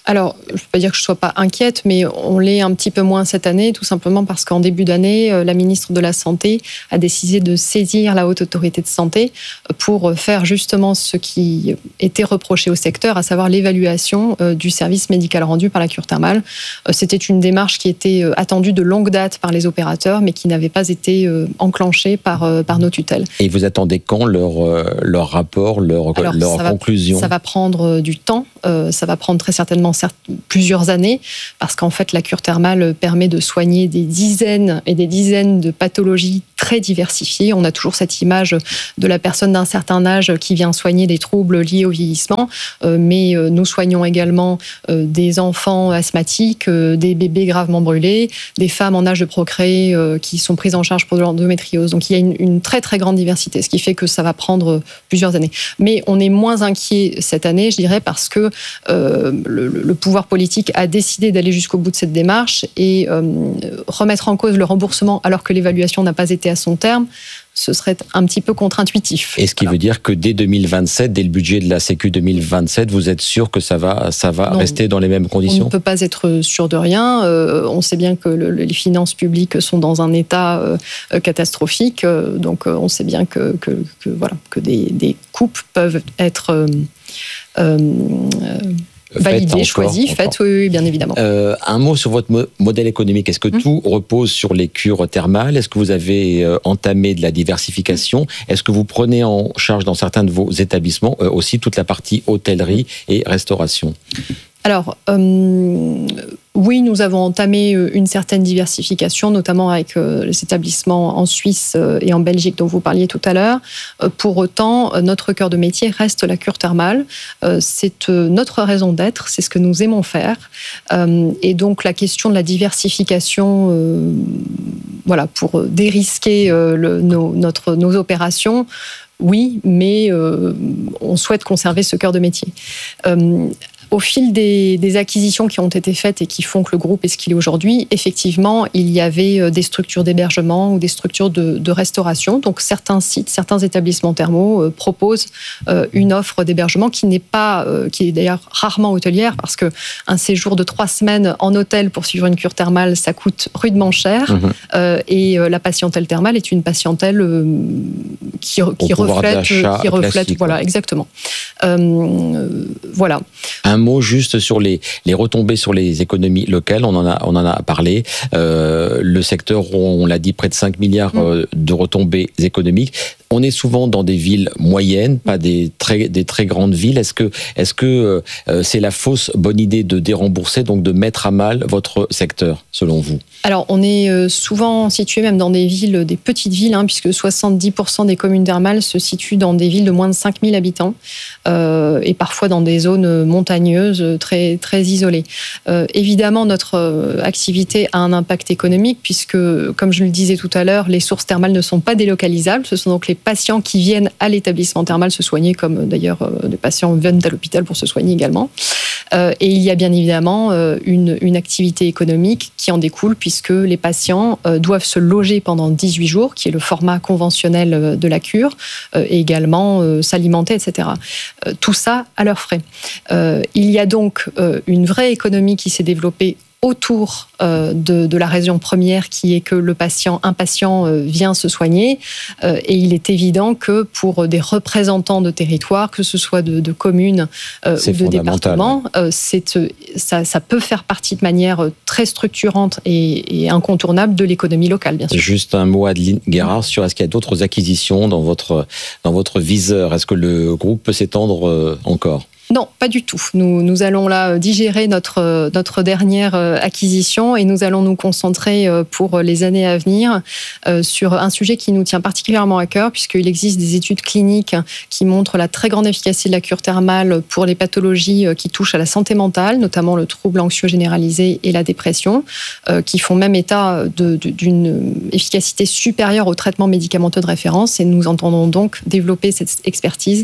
Alors, je ne peux pas dire que je ne sois pas inquiète, mais on l'est un petit peu moins cette année, tout simplement parce qu'en début d'année, la ministre de la Santé a décidé de saisir la Haute Autorité de Santé pour faire justement ce qui était reproché au secteur, à savoir l'évaluation du service médical rendu par la cure thermale. C'était une démarche qui était attendue de longue date par les opérateurs, mais qui n'avait pas été enclenchée par, par nos tutelles. Et vous attendez quand leur, leur rapport, leur, Alors, leur ça conclusion ? va, Ça va prendre du temps, ça va prendre très certainement plusieurs années, parce qu'en fait, la cure thermale permet de soigner des dizaines et des dizaines de pathologies très diversifiées. On a toujours cette image de la personne d'un certain âge qui vient soigner des troubles liés au vieillissement, mais nous soignons également des enfants asthmatiques, des bébés gravement brûlés, des femmes en âge de procréer qui sont prises en charge pour de l'endométriose. Donc il y a une, une très très grande diversité, ce qui fait que ça va prendre plusieurs années. Mais on est moins inquiet cette année, je dirais, parce que euh, le, le pouvoir politique a décidé d'aller jusqu'au bout de cette démarche et euh, remettre en cause le remboursement alors que l'évaluation n'a pas été à son terme, ce serait un petit peu contre-intuitif. Et ce qui voilà. veut dire que dès deux mille vingt-sept, dès le budget de la Sécu deux mille vingt-sept, vous êtes sûr que ça va, ça va non, rester dans les mêmes conditions ? On ne peut pas être sûr de rien. Euh, on sait bien que le, les finances publiques sont dans un état euh, catastrophique. Euh, donc on sait bien que, que, que, voilà, que des, des coupes peuvent être... Euh, euh, validé, choisi, fait, oui, oui, bien évidemment. Euh, un mot sur votre mo- modèle économique. Est-ce que mmh. tout repose sur les cures thermales ? Est-ce que vous avez euh, entamé de la diversification ? Est-ce que vous prenez en charge dans certains de vos établissements euh, aussi toute la partie hôtellerie et restauration ? Alors, euh, oui, nous avons entamé une certaine diversification, notamment avec euh, les établissements en Suisse et en Belgique dont vous parliez tout à l'heure. Euh, pour autant, notre cœur de métier reste la cure thermale. Euh, c'est euh, notre raison d'être, c'est ce que nous aimons faire. Euh, et donc, la question de la diversification, euh, voilà, pour dérisquer euh, le, nos, notre, nos opérations, oui, mais euh, on souhaite conserver ce cœur de métier. Euh, Au fil des, des acquisitions qui ont été faites et qui font que le groupe est ce qu'il est aujourd'hui, effectivement, il y avait des structures d'hébergement ou des structures de, de restauration. Donc, certains sites, certains établissements thermaux euh, proposent euh, une offre d'hébergement qui n'est pas, euh, qui est d'ailleurs rarement hôtelière, parce que un séjour de trois semaines en hôtel pour suivre une cure thermale, ça coûte rudement cher. Mmh. Euh, et euh, la patientèle thermale est une patientèle euh, qui, qui reflète, qui reflète, voilà, exactement. Euh, voilà. Un mot juste sur les, les retombées sur les économies locales, on en a, on en a parlé. Euh, le secteur, on l'a dit, près de cinq milliards mmh. de retombées économiques. On est souvent dans des villes moyennes, pas des très, des très grandes villes. Est-ce que, est-ce que euh, c'est la fausse bonne idée de dérembourser, donc de mettre à mal votre secteur, selon vous ? Alors, on est souvent situé même dans des villes, des petites villes, hein, puisque soixante-dix pour cent des communes thermales se situent dans des villes de moins de cinq mille habitants, euh, et parfois dans des zones montagneuses très, très isolées. Euh, évidemment, notre activité a un impact économique, puisque, comme je le disais tout à l'heure, les sources thermales ne sont pas délocalisables. Ce sont donc les patients qui viennent à l'établissement thermal se soigner, comme d'ailleurs les patients viennent à l'hôpital pour se soigner également. Euh, et il y a bien évidemment euh, une, une activité économique qui en découle, puisque les patients euh, doivent se loger pendant dix-huit jours, qui est le format conventionnel de la cure, euh, et également euh, s'alimenter, et cetera. Euh, tout ça à leurs frais. Euh, il y a donc euh, une vraie économie qui s'est développée autour euh, de, de la raison première, qui est que le patient, un patient euh, vient se soigner, euh, et il est évident que pour des représentants de territoire, que ce soit de, de communes euh, ou de départements, euh, c'est, ça, ça peut faire partie de manière très structurante et, et incontournable de l'économie locale, bien sûr. Juste un mot, Adeline Guérard, sur est-ce qu'il y a d'autres acquisitions dans votre, dans votre viseur ? Est-ce que le groupe peut s'étendre euh, encore ? Non, pas du tout. Nous, nous allons là digérer notre, notre dernière acquisition et nous allons nous concentrer pour les années à venir sur un sujet qui nous tient particulièrement à cœur, puisqu'il existe des études cliniques qui montrent la très grande efficacité de la cure thermale pour les pathologies qui touchent à la santé mentale, notamment le trouble anxieux généralisé et la dépression, qui font même état de, de, d'une efficacité supérieure au traitement médicamenteux de référence. Et nous entendons donc développer cette expertise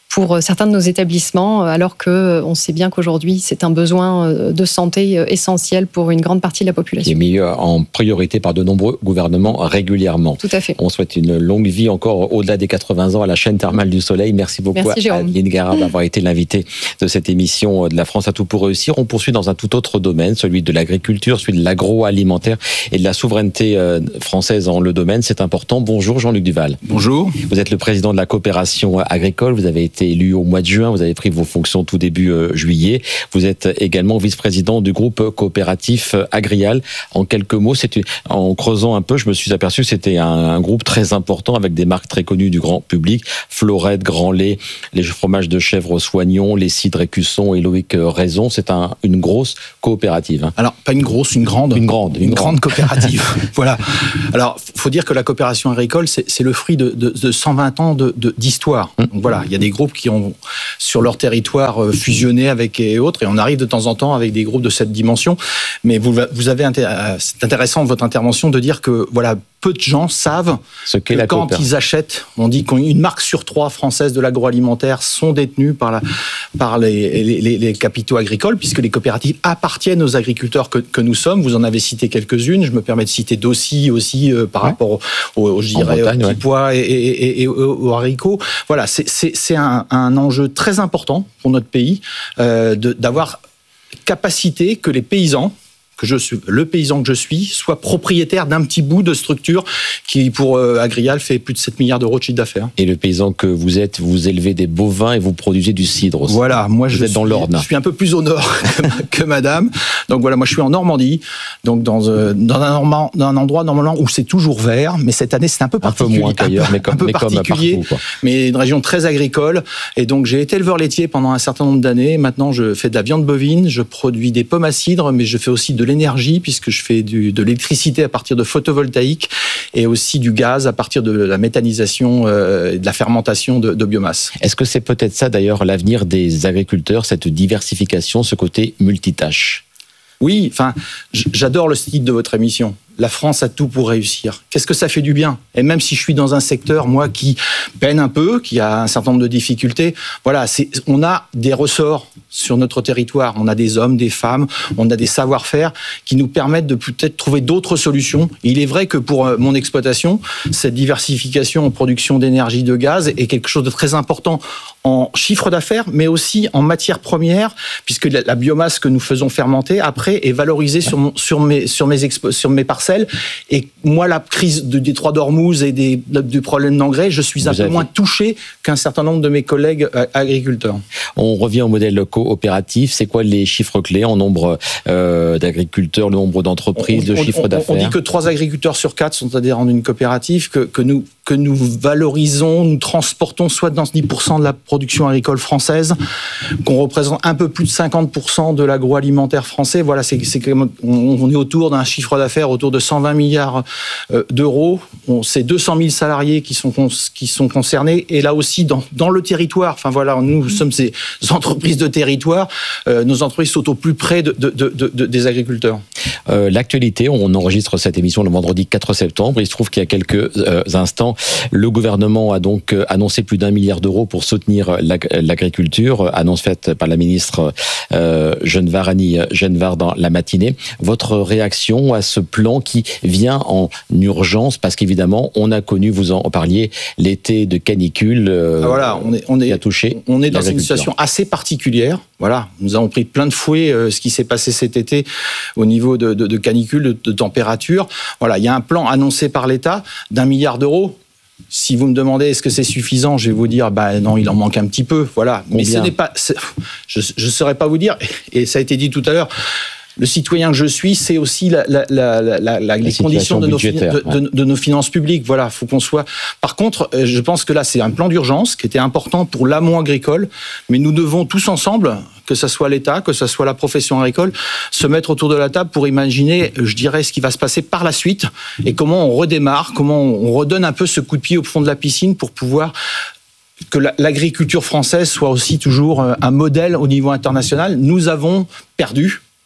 pour certains de nos établissements, alors qu'on sait bien qu'aujourd'hui, c'est un besoin de santé essentiel pour une grande partie de la population. Il est mis en priorité par de nombreux gouvernements régulièrement. Tout à fait. On souhaite une longue vie encore au-delà des quatre-vingts ans à la chaîne thermale du Soleil. Merci beaucoup Merci, à Adeline Gara d'avoir été l'invitée de cette émission de La France a tout pour réussir. On poursuit dans un tout autre domaine, celui de l'agriculture, celui de l'agroalimentaire et de la souveraineté française en le domaine. C'est important. Bonjour Jean-Luc Duval. Bonjour. Vous êtes le président de la coopération agricole. Vous avez été élu au mois de juin. Vous avez pris vos fonctions tout début euh, juillet. Vous êtes également vice-président du groupe coopératif Agrial. En quelques mots, c'est une... en creusant un peu, je me suis aperçu que c'était un, un groupe très important avec des marques très connues du grand public. Florette, Grand Lait, les fromages de chèvre Soignon, les cidres Écusson et Loïc Raison. C'est un, une grosse coopérative. Hein. Alors, pas une grosse, une grande. Une grande. Une, une grande, grande coopérative. Voilà. Alors, il faut dire que la coopération agricole, c'est, c'est le fruit de, de, de cent vingt ans de, de, d'histoire. Mmh. Donc voilà, il y a des groupes qui ont, sur leur territoire, fusionné avec et autres, et on arrive de temps en temps avec des groupes de cette dimension. Mais vous, vous avez, c'est intéressant votre intervention de dire que, voilà, peu de gens savent Ce qu'est que la quand ils achètent, on dit qu'une marque sur trois française de l'agroalimentaire sont détenues par, la, par les, les, les, les capitaux agricoles, puisque les coopératives appartiennent aux agriculteurs que, que nous sommes. Vous en avez cité quelques-unes. Je me permets de citer Dossi aussi euh, par ouais. rapport au, au, au, je dirais, Bretagne, aux petits ouais. pois et, et, et, et aux haricots. Voilà, c'est, c'est, c'est un, un enjeu très important pour notre pays euh, de, d'avoir capacité que les paysans, que je suis, le paysan que je suis, soit propriétaire d'un petit bout de structure qui, pour euh, Agrial, fait plus de sept milliards d'euros de chiffre d'affaires. Et le paysan que vous êtes, vous élevez des bovins et vous produisez du cidre aussi. Voilà, moi vous je, êtes suis, dans l'Orne. Je suis un peu plus au nord que, que madame. Donc voilà, moi je suis en Normandie, donc dans, euh, dans, un, Normand, dans un endroit normalement où c'est toujours vert, mais cette année c'est un peu particulier. Un peu moins qu'ailleurs, mais comme, un peu mais particulier, comme partout, mais une région très agricole. Et donc j'ai été éleveur laitier pendant un certain nombre d'années. Maintenant je fais de la viande bovine, je produis des pommes à cidre, mais je fais aussi de l'énergie, puisque que je fais du, de l'électricité à partir de photovoltaïque et aussi du gaz à partir de la méthanisation euh, et de la fermentation de, de biomasse. Est-ce que c'est peut-être ça d'ailleurs l'avenir des agriculteurs, cette diversification, ce côté multitâche ? Oui, enfin, j'adore le style de votre émission. La France a tout pour réussir. Qu'est-ce que ça fait du bien ? Et même si je suis dans un secteur, moi, qui peine un peu, qui a un certain nombre de difficultés, voilà, c'est, on a des ressorts sur notre territoire. On a des hommes, des femmes, on a des savoir-faire qui nous permettent de peut-être trouver d'autres solutions. Et il est vrai que pour mon exploitation, cette diversification en production d'énergie, de gaz est quelque chose de très important en chiffre d'affaires, mais aussi en matière première, puisque la, la biomasse que nous faisons fermenter, après, est valorisée sur, mon, sur, mes, sur, mes expo, sur mes parcelles. Et moi, la crise de Détroit d'Ormuz et des, du problème d'engrais, je suis un Vous peu avez... moins touché qu'un certain nombre de mes collègues agriculteurs. On revient au modèle coopératif. C'est quoi les chiffres clés en nombre euh, d'agriculteurs, le nombre d'entreprises, on, de chiffre on, d'affaires ? On dit que trois agriculteurs sur quatre sont adhérents d'une coopérative, que, que, nous, que nous valorisons, nous transportons soixante-dix pour cent de la production agricole française, qu'on représente un peu plus de cinquante pour cent de l'agroalimentaire français. Voilà, c'est, c'est, on est autour d'un chiffre d'affaires autour de cent vingt milliards d'euros. On, c'est deux cent mille salariés qui sont, qui sont concernés. Et là aussi, dans, dans le territoire, enfin voilà, nous sommes ces entreprises de territoire, euh, nos entreprises sont au plus près de, de, de, de, des agriculteurs. Euh, l'actualité, on enregistre cette émission le vendredi quatre septembre. Il se trouve qu'il y a quelques euh, instants, le gouvernement a donc euh, annoncé plus d'un milliard d'euros pour soutenir l'ag- l'agriculture, annonce faite par la ministre euh, Genevard, Annie Genevard dans la matinée. Votre réaction à ce plan qui vient en urgence, parce qu'évidemment, on a connu, vous en parliez, l'été de canicule euh, ah voilà, on est, on est, qui a touché on est dans une situation assez particulière. Voilà, nous avons pris plein de fouet euh, ce qui s'est passé cet été au niveau de, de, de canicule, de, de température. Voilà, il y a un plan annoncé par l'État d'un milliard d'euros. Si vous me demandez est-ce que c'est suffisant, je vais vous dire bah non, il en manque un petit peu. Voilà, mais Combien ? ce n'est pas. C'est, je ne saurais pas vous dire. Et ça a été dit tout à l'heure. Le citoyen que je suis, c'est aussi la, la, la, la, la, la les conditions de nos, de, ouais. de, de nos finances publiques. Voilà, faut qu'on soit. Par contre, je pense que là, c'est un plan d'urgence qui était important pour l'amont agricole, mais nous devons tous ensemble, que ce soit l'État, que ce soit la profession agricole, se mettre autour de la table pour imaginer, je dirais, ce qui va se passer par la suite et comment on redémarre, comment on redonne un peu ce coup de pied au fond de la piscine pour pouvoir que l'agriculture française soit aussi toujours un modèle au niveau international. Nous avons perdu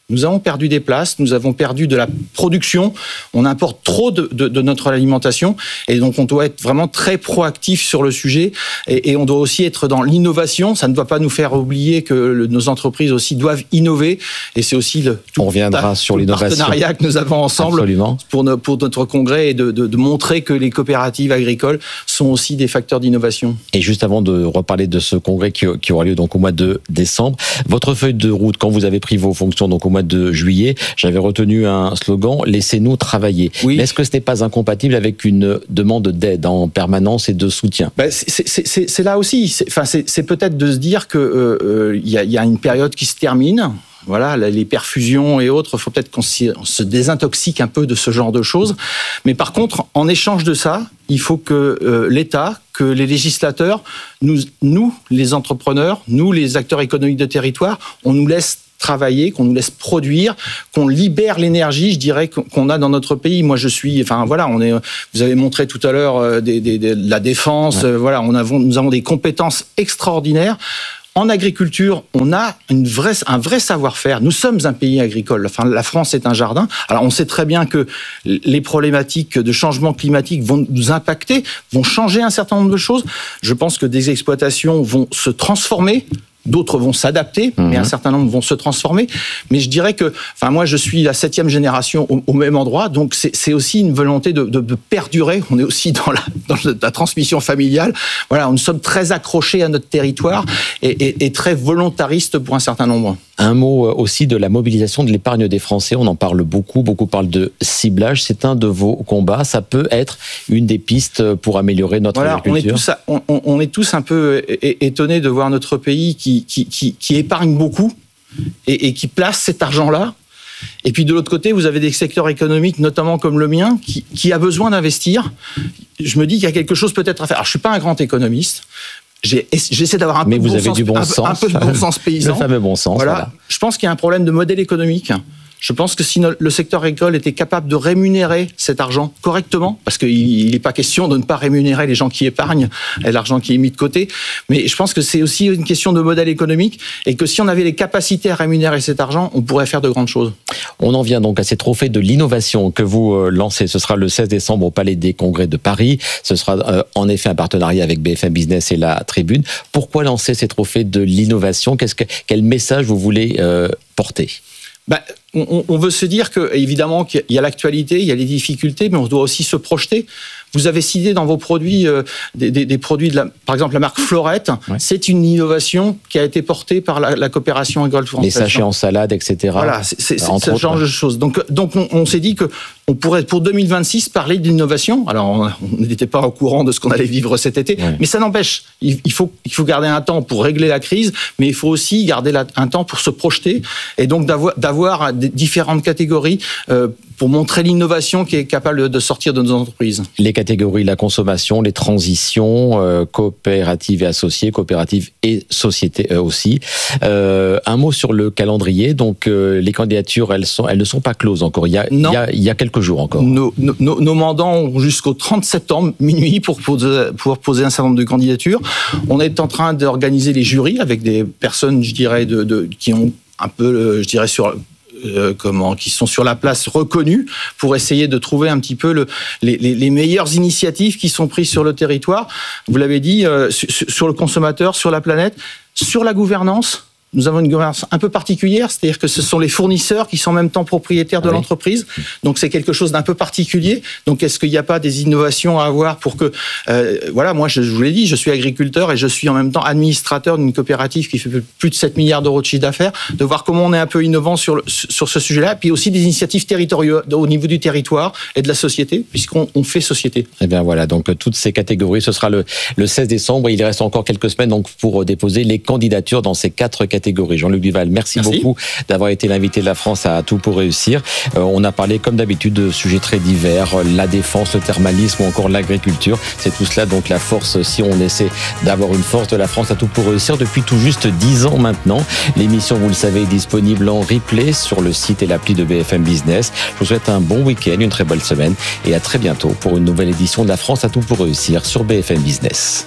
Nous avons perdu des places, nous avons perdu de la production, on importe trop de, de, de notre alimentation et donc on doit être vraiment très proactif sur le sujet et, et on doit aussi être dans l'innovation. Ça ne doit pas nous faire oublier que le, nos entreprises aussi doivent innover et c'est aussi le, tout, on reviendra sur tout l'innovation. Le partenariat que nous avons ensemble pour, no, pour notre congrès et de, de, de montrer que les coopératives agricoles sont aussi des facteurs d'innovation. Et juste avant de reparler de ce congrès qui, qui aura lieu donc au mois de décembre, votre feuille de route, quand vous avez pris vos fonctions donc au mois de juillet, j'avais retenu un slogan « Laissez-nous travailler ». Oui. Mais est-ce que ce n'est pas incompatible avec une demande d'aide en permanence et de soutien ? Ben, c'est, c'est, c'est, c'est là aussi. C'est, enfin, c'est, c'est peut-être de se dire qu'il euh, y, y a une période qui se termine. Voilà, les perfusions et autres, il faut peut-être qu'on se désintoxique un peu de ce genre de choses. Mais par contre, en échange de ça, il faut que euh, l'État, que les législateurs, nous, nous, les entrepreneurs, nous, les acteurs économiques de territoire, on nous laisse travailler, qu'on nous laisse produire, qu'on libère l'énergie, je dirais, qu'on a dans notre pays. Moi, je suis, enfin voilà, on est. Vous avez montré tout à l'heure euh, des, des, des, la défense. Ouais. Euh, voilà, on avons, nous avons des compétences extraordinaires. En agriculture, on a une vraie, un vrai savoir-faire. Nous sommes un pays agricole. Enfin, la France est un jardin. Alors, on sait très bien que les problématiques de changement climatique vont nous impacter, vont changer un certain nombre de choses. Je pense que des exploitations vont se transformer. D'autres vont s'adapter, mmh. mais un certain nombre vont se transformer. Mais je dirais que, enfin, moi, je suis la septième génération au, au même endroit, donc c'est, c'est aussi une volonté de, de, de perdurer. On est aussi dans la, dans la transmission familiale. Voilà, nous sommes très accrochés à notre territoire et, et, et très volontaristes pour un certain nombre. Un mot aussi de la mobilisation de l'épargne des Français. On en parle beaucoup. Beaucoup parlent de ciblage. C'est un de vos combats. Ça peut être une des pistes pour améliorer notre voilà, agriculture. On est, tous, on, on est tous un peu étonnés de voir notre pays qui, qui, qui, qui épargne beaucoup et, et qui place cet argent-là. Et puis de l'autre côté, vous avez des secteurs économiques, notamment comme le mien, qui, qui a besoin d'investir. Je me dis qu'il y a quelque chose peut-être à faire. Alors, je ne suis pas un grand économiste. J'ai, j'essaie d'avoir un peu, Mais de, vous bon avez sens, du bon un, sens. un peu de bon sens paysan. Le fameux bon sens. Voilà. Voilà. Je pense qu'il y a un problème de modèle économique. Je pense que si le secteur agricole était capable de rémunérer cet argent correctement, parce qu'il n'est pas question de ne pas rémunérer les gens qui épargnent et l'argent qui est mis de côté, mais je pense que c'est aussi une question de modèle économique et que si on avait les capacités à rémunérer cet argent, on pourrait faire de grandes choses. On en vient donc à ces trophées de l'innovation que vous lancez. Ce sera le seize décembre au Palais des Congrès de Paris. Ce sera euh, en effet un partenariat avec B F M Business et la Tribune. Pourquoi lancer ces trophées de l'innovation ? Qu'est-ce que, quel message vous voulez euh, porter ? Ben, on, on veut se dire que, évidemment, qu'il y a l'actualité, il y a les difficultés, mais on doit aussi se projeter. Vous avez cité dans vos produits euh, des, des, des produits, de la, par exemple la marque Florette. Ouais. C'est une innovation qui a été portée par la, la coopération agricole française. Les sachets en salade, et cetera. Voilà, c'est, c'est, c'est ce genre de choses. Donc, donc on, on s'est dit que on pourrait pour deux mille vingt-six parler d'innovation. Alors, on n'était pas au courant de ce qu'on allait vivre cet été, ouais. mais ça n'empêche. Il, il faut, il faut garder un temps pour régler la crise, mais il faut aussi garder la, un temps pour se projeter et donc d'avoir, d'avoir des différentes catégories euh, pour montrer l'innovation qui est capable de sortir de nos entreprises. Les catégories, la consommation, les transitions, euh, coopératives et associées, coopératives et sociétés euh, aussi. Euh, un mot sur le calendrier. Donc, euh, les candidatures, elles, sont, elles ne sont pas closes encore. Il y a, il y a, il y a quelques jours encore. Nos, nos, nos mandants ont jusqu'au trente septembre, minuit, pour poser, pour poser un certain nombre de candidatures. On est en train d'organiser les jurys avec des personnes, je dirais, de, de, qui ont un peu, je dirais, sur... Euh, comment, qui sont sur la place reconnues pour essayer de trouver un petit peu le, les, les, les meilleures initiatives qui sont prises sur le territoire. Vous l'avez dit, euh, sur, sur le consommateur, sur la planète, sur la gouvernance. Nous avons une gouvernance un peu particulière, c'est-à-dire que ce sont les fournisseurs qui sont en même temps propriétaires de oui. l'entreprise. Donc c'est quelque chose d'un peu particulier. Donc est-ce qu'il n'y a pas des innovations à avoir pour que... Euh, voilà, moi je, je vous l'ai dit, je suis agriculteur et je suis en même temps administrateur d'une coopérative qui fait plus de sept milliards d'euros de chiffre d'affaires, de voir comment on est un peu innovant sur, le, sur ce sujet-là, puis aussi des initiatives territoriales au niveau du territoire et de la société, puisqu'on on fait société. Eh bien voilà, donc toutes ces catégories, ce sera le, le seize décembre. Il reste encore quelques semaines donc, pour déposer les candidatures dans ces quatre catégories. Jean-Luc Duval, merci, merci beaucoup d'avoir été l'invité de la France à Tout pour réussir. Euh, on a parlé comme d'habitude de sujets très divers, la défense, le thermalisme ou encore l'agriculture. C'est tout cela donc la force, si on essaie d'avoir une force de la France à Tout pour réussir depuis tout juste dix ans maintenant. L'émission, vous le savez, est disponible en replay sur le site et l'appli de B F M Business. Je vous souhaite un bon week-end, une très belle semaine et à très bientôt pour une nouvelle édition de la France à Tout pour réussir sur B F M Business.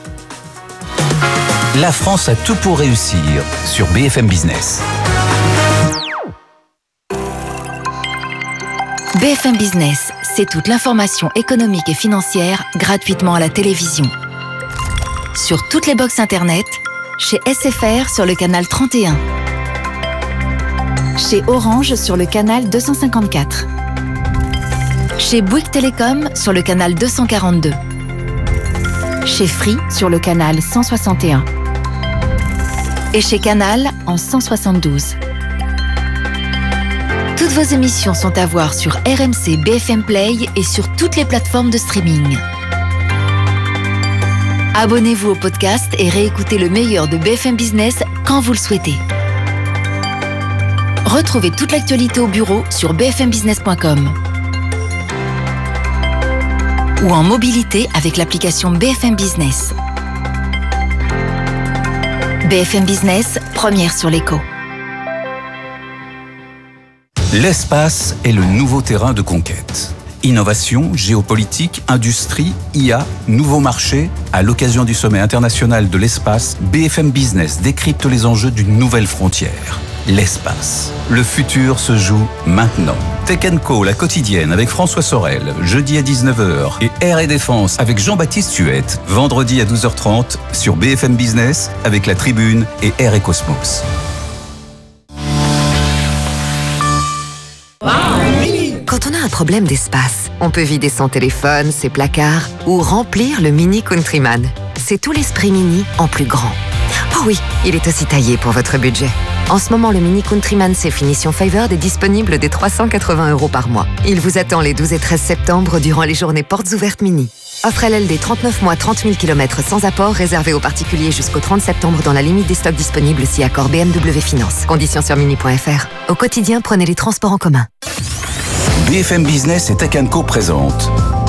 La France a tout pour réussir sur B F M Business. B F M Business, c'est toute l'information économique et financière gratuitement à la télévision. Sur toutes les box internet, chez S F R sur le canal trente et un, chez Orange sur le canal deux cent cinquante-quatre, chez Bouygues Télécom sur le canal deux cent quarante-deux, chez Free sur le canal cent soixante et un et chez Canal en cent soixante-douze. Toutes vos émissions sont à voir sur R M C B F M Play et sur toutes les plateformes de streaming. Abonnez-vous au podcast et réécoutez le meilleur de B F M Business quand vous le souhaitez. Retrouvez toute l'actualité au bureau sur b f m business point com ou en mobilité avec l'application B F M Business. B F M Business, première sur l'écho. L'espace est le nouveau terrain de conquête. Innovation, géopolitique, industrie, I A, nouveaux marchés. À l'occasion du sommet international de l'espace, B F M Business décrypte les enjeux d'une nouvelle frontière. L'espace. Le futur se joue maintenant. Tech and Co, la quotidienne avec François Sorel, jeudi à dix-neuf heures. Et Air et Défense avec Jean-Baptiste Huette, vendredi à douze heures trente sur B F M Business avec La Tribune et Air et Cosmos. Quand on a un problème d'espace, on peut vider son téléphone, ses placards ou remplir le Mini Countryman. C'est tout l'esprit Mini en plus grand. Oh oui, il est aussi taillé pour votre budget. En ce moment, le Mini Countryman C Finition Favored est disponible dès trois cent quatre-vingts euros par mois. Il vous attend les douze et treize septembre durant les journées portes ouvertes Mini. Offre L L D trente-neuf mois, trente mille kilomètres sans apport, réservé aux particuliers jusqu'au trente septembre dans la limite des stocks disponibles si accord B M W Finance. Conditions sur mini point f r. Au quotidien, prenez les transports en commun. B F M Business et Tech and Co présente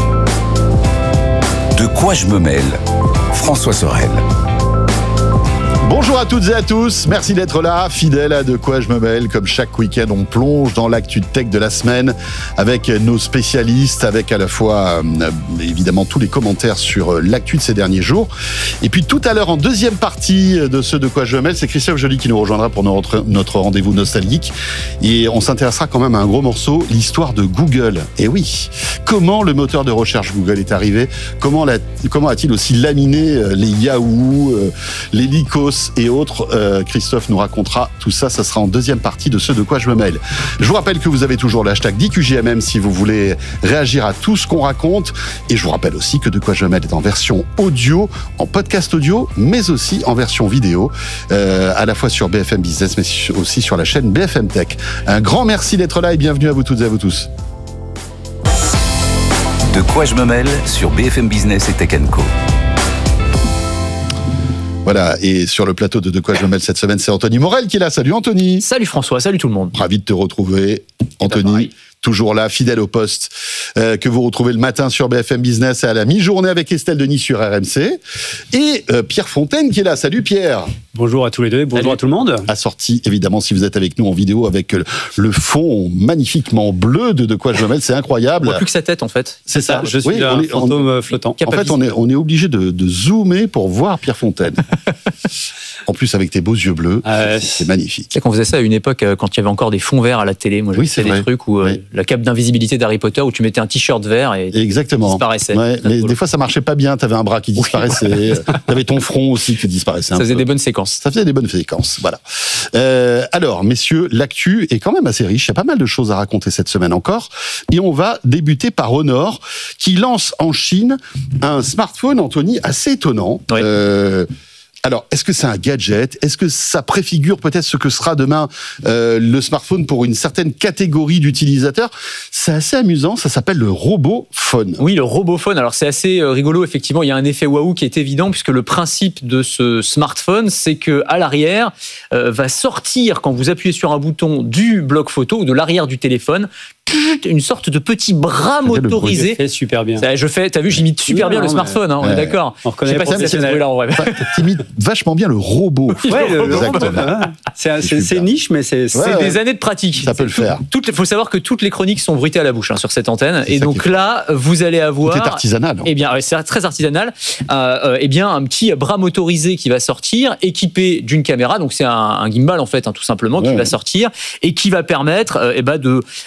De quoi je me mêle? François Sorel. Bonjour à toutes et à tous, merci d'être là, fidèles à De quoi je me mêle. Comme chaque week-end, on plonge dans l'actu tech de la semaine avec nos spécialistes, avec à la fois euh, évidemment tous les commentaires sur l'actu de ces derniers jours. Et puis tout à l'heure, en deuxième partie de ce De quoi je me mêle, c'est Christophe Joly qui nous rejoindra pour notre, notre rendez-vous nostalgique. Et on s'intéressera quand même à un gros morceau, l'histoire de Google. Et oui, comment le moteur de recherche Google est arrivé? Comment, la, comment a-t-il aussi laminé les Yahoo, les Lycos et autres? euh, Christophe nous racontera tout ça, ça sera en deuxième partie de ce De quoi je me mêle. Je vous rappelle que vous avez toujours le hashtag D Q J M M si vous voulez réagir à tout ce qu'on raconte, et je vous rappelle aussi que De quoi je me mêle est en version audio, en podcast audio, mais aussi en version vidéo, euh, à la fois sur B F M Business mais aussi sur la chaîne B F M Tech. Un grand merci d'être là et bienvenue à vous toutes et à vous tous. De quoi je me mêle sur B F M Business et Tech and Co. Voilà, et sur le plateau de De quoi je me mêle cette semaine, c'est Anthony Morel qui est là. Salut Anthony. Salut François, salut tout le monde. Ravi de te retrouver, Anthony. Toujours là, fidèle au poste, euh, que vous retrouvez le matin sur B F M Business et à la mi-journée avec Estelle Denis sur R M C. Et euh, Pierre Fontaine qui est là. Salut Pierre. Bonjour à tous les deux, bonjour Salut. à tout le monde. Assorti, évidemment, si vous êtes avec nous en vidéo, avec le fond magnifiquement bleu de De quoi je me mêle, c'est incroyable. On voit plus que sa tête, en fait. C'est ça. Je suis oui, un est, fantôme on, flottant. En fait, on est, on est obligé de, de zoomer pour voir Pierre Fontaine. En plus, avec tes beaux yeux bleus, euh, c'est magnifique. C'est qu'on faisait ça à une époque, quand il y avait encore des fonds verts à la télé. Moi, j'ai oui, fait des trucs où oui. la cape d'invisibilité d'Harry Potter, où tu mettais un t-shirt vert et Exactement. il disparaissait. Ouais, mais des fois, ça marchait pas bien. T'avais un bras qui disparaissait. Oui. T'avais ton front aussi qui disparaissait. Ça un faisait peu. des bonnes séquences. Ça faisait des bonnes séquences. Voilà. Euh, alors, messieurs, l'actu est quand même assez riche. Il y a pas mal de choses à raconter cette semaine encore. Et on va débuter par Honor, qui lance en Chine un smartphone, Anthony, assez étonnant. Oui. Euh, Alors, est-ce que c'est un gadget? Est-ce que ça préfigure peut-être ce que sera demain euh, le smartphone pour une certaine catégorie d'utilisateurs? C'est assez amusant, ça s'appelle le Robophone. Oui, le Robophone. Alors, c'est assez rigolo, effectivement. Il y a un effet waouh qui est évident, puisque le principe de ce smartphone, c'est qu'à l'arrière, euh, va sortir, quand vous appuyez sur un bouton du bloc photo ou de l'arrière du téléphone, une sorte de petit bras motorisé. Je fais super bien. Ça, je fais, t'as vu, j'imite super oui, bien non, le smartphone, hein, on ouais. est d'accord. On reconnaît pas si c'est ce bruit-là en vrai. T'imites vachement bien le robot. Ouais, le, le robot. C'est, c'est, c'est niche, mais c'est, c'est ouais, des ouais. années de pratique. Ça peut le faire. Il faut savoir que toutes les chroniques sont bruitées à la bouche hein, sur cette antenne. C'est et donc là, vous allez avoir. C'est artisanal. Eh bien, c'est très artisanal. Euh, eh bien, un petit bras motorisé qui va sortir, équipé d'une caméra. Donc, c'est un, un gimbal, en fait, hein, tout simplement, qui ouais. va sortir et qui va permettre euh, eh ben, de, de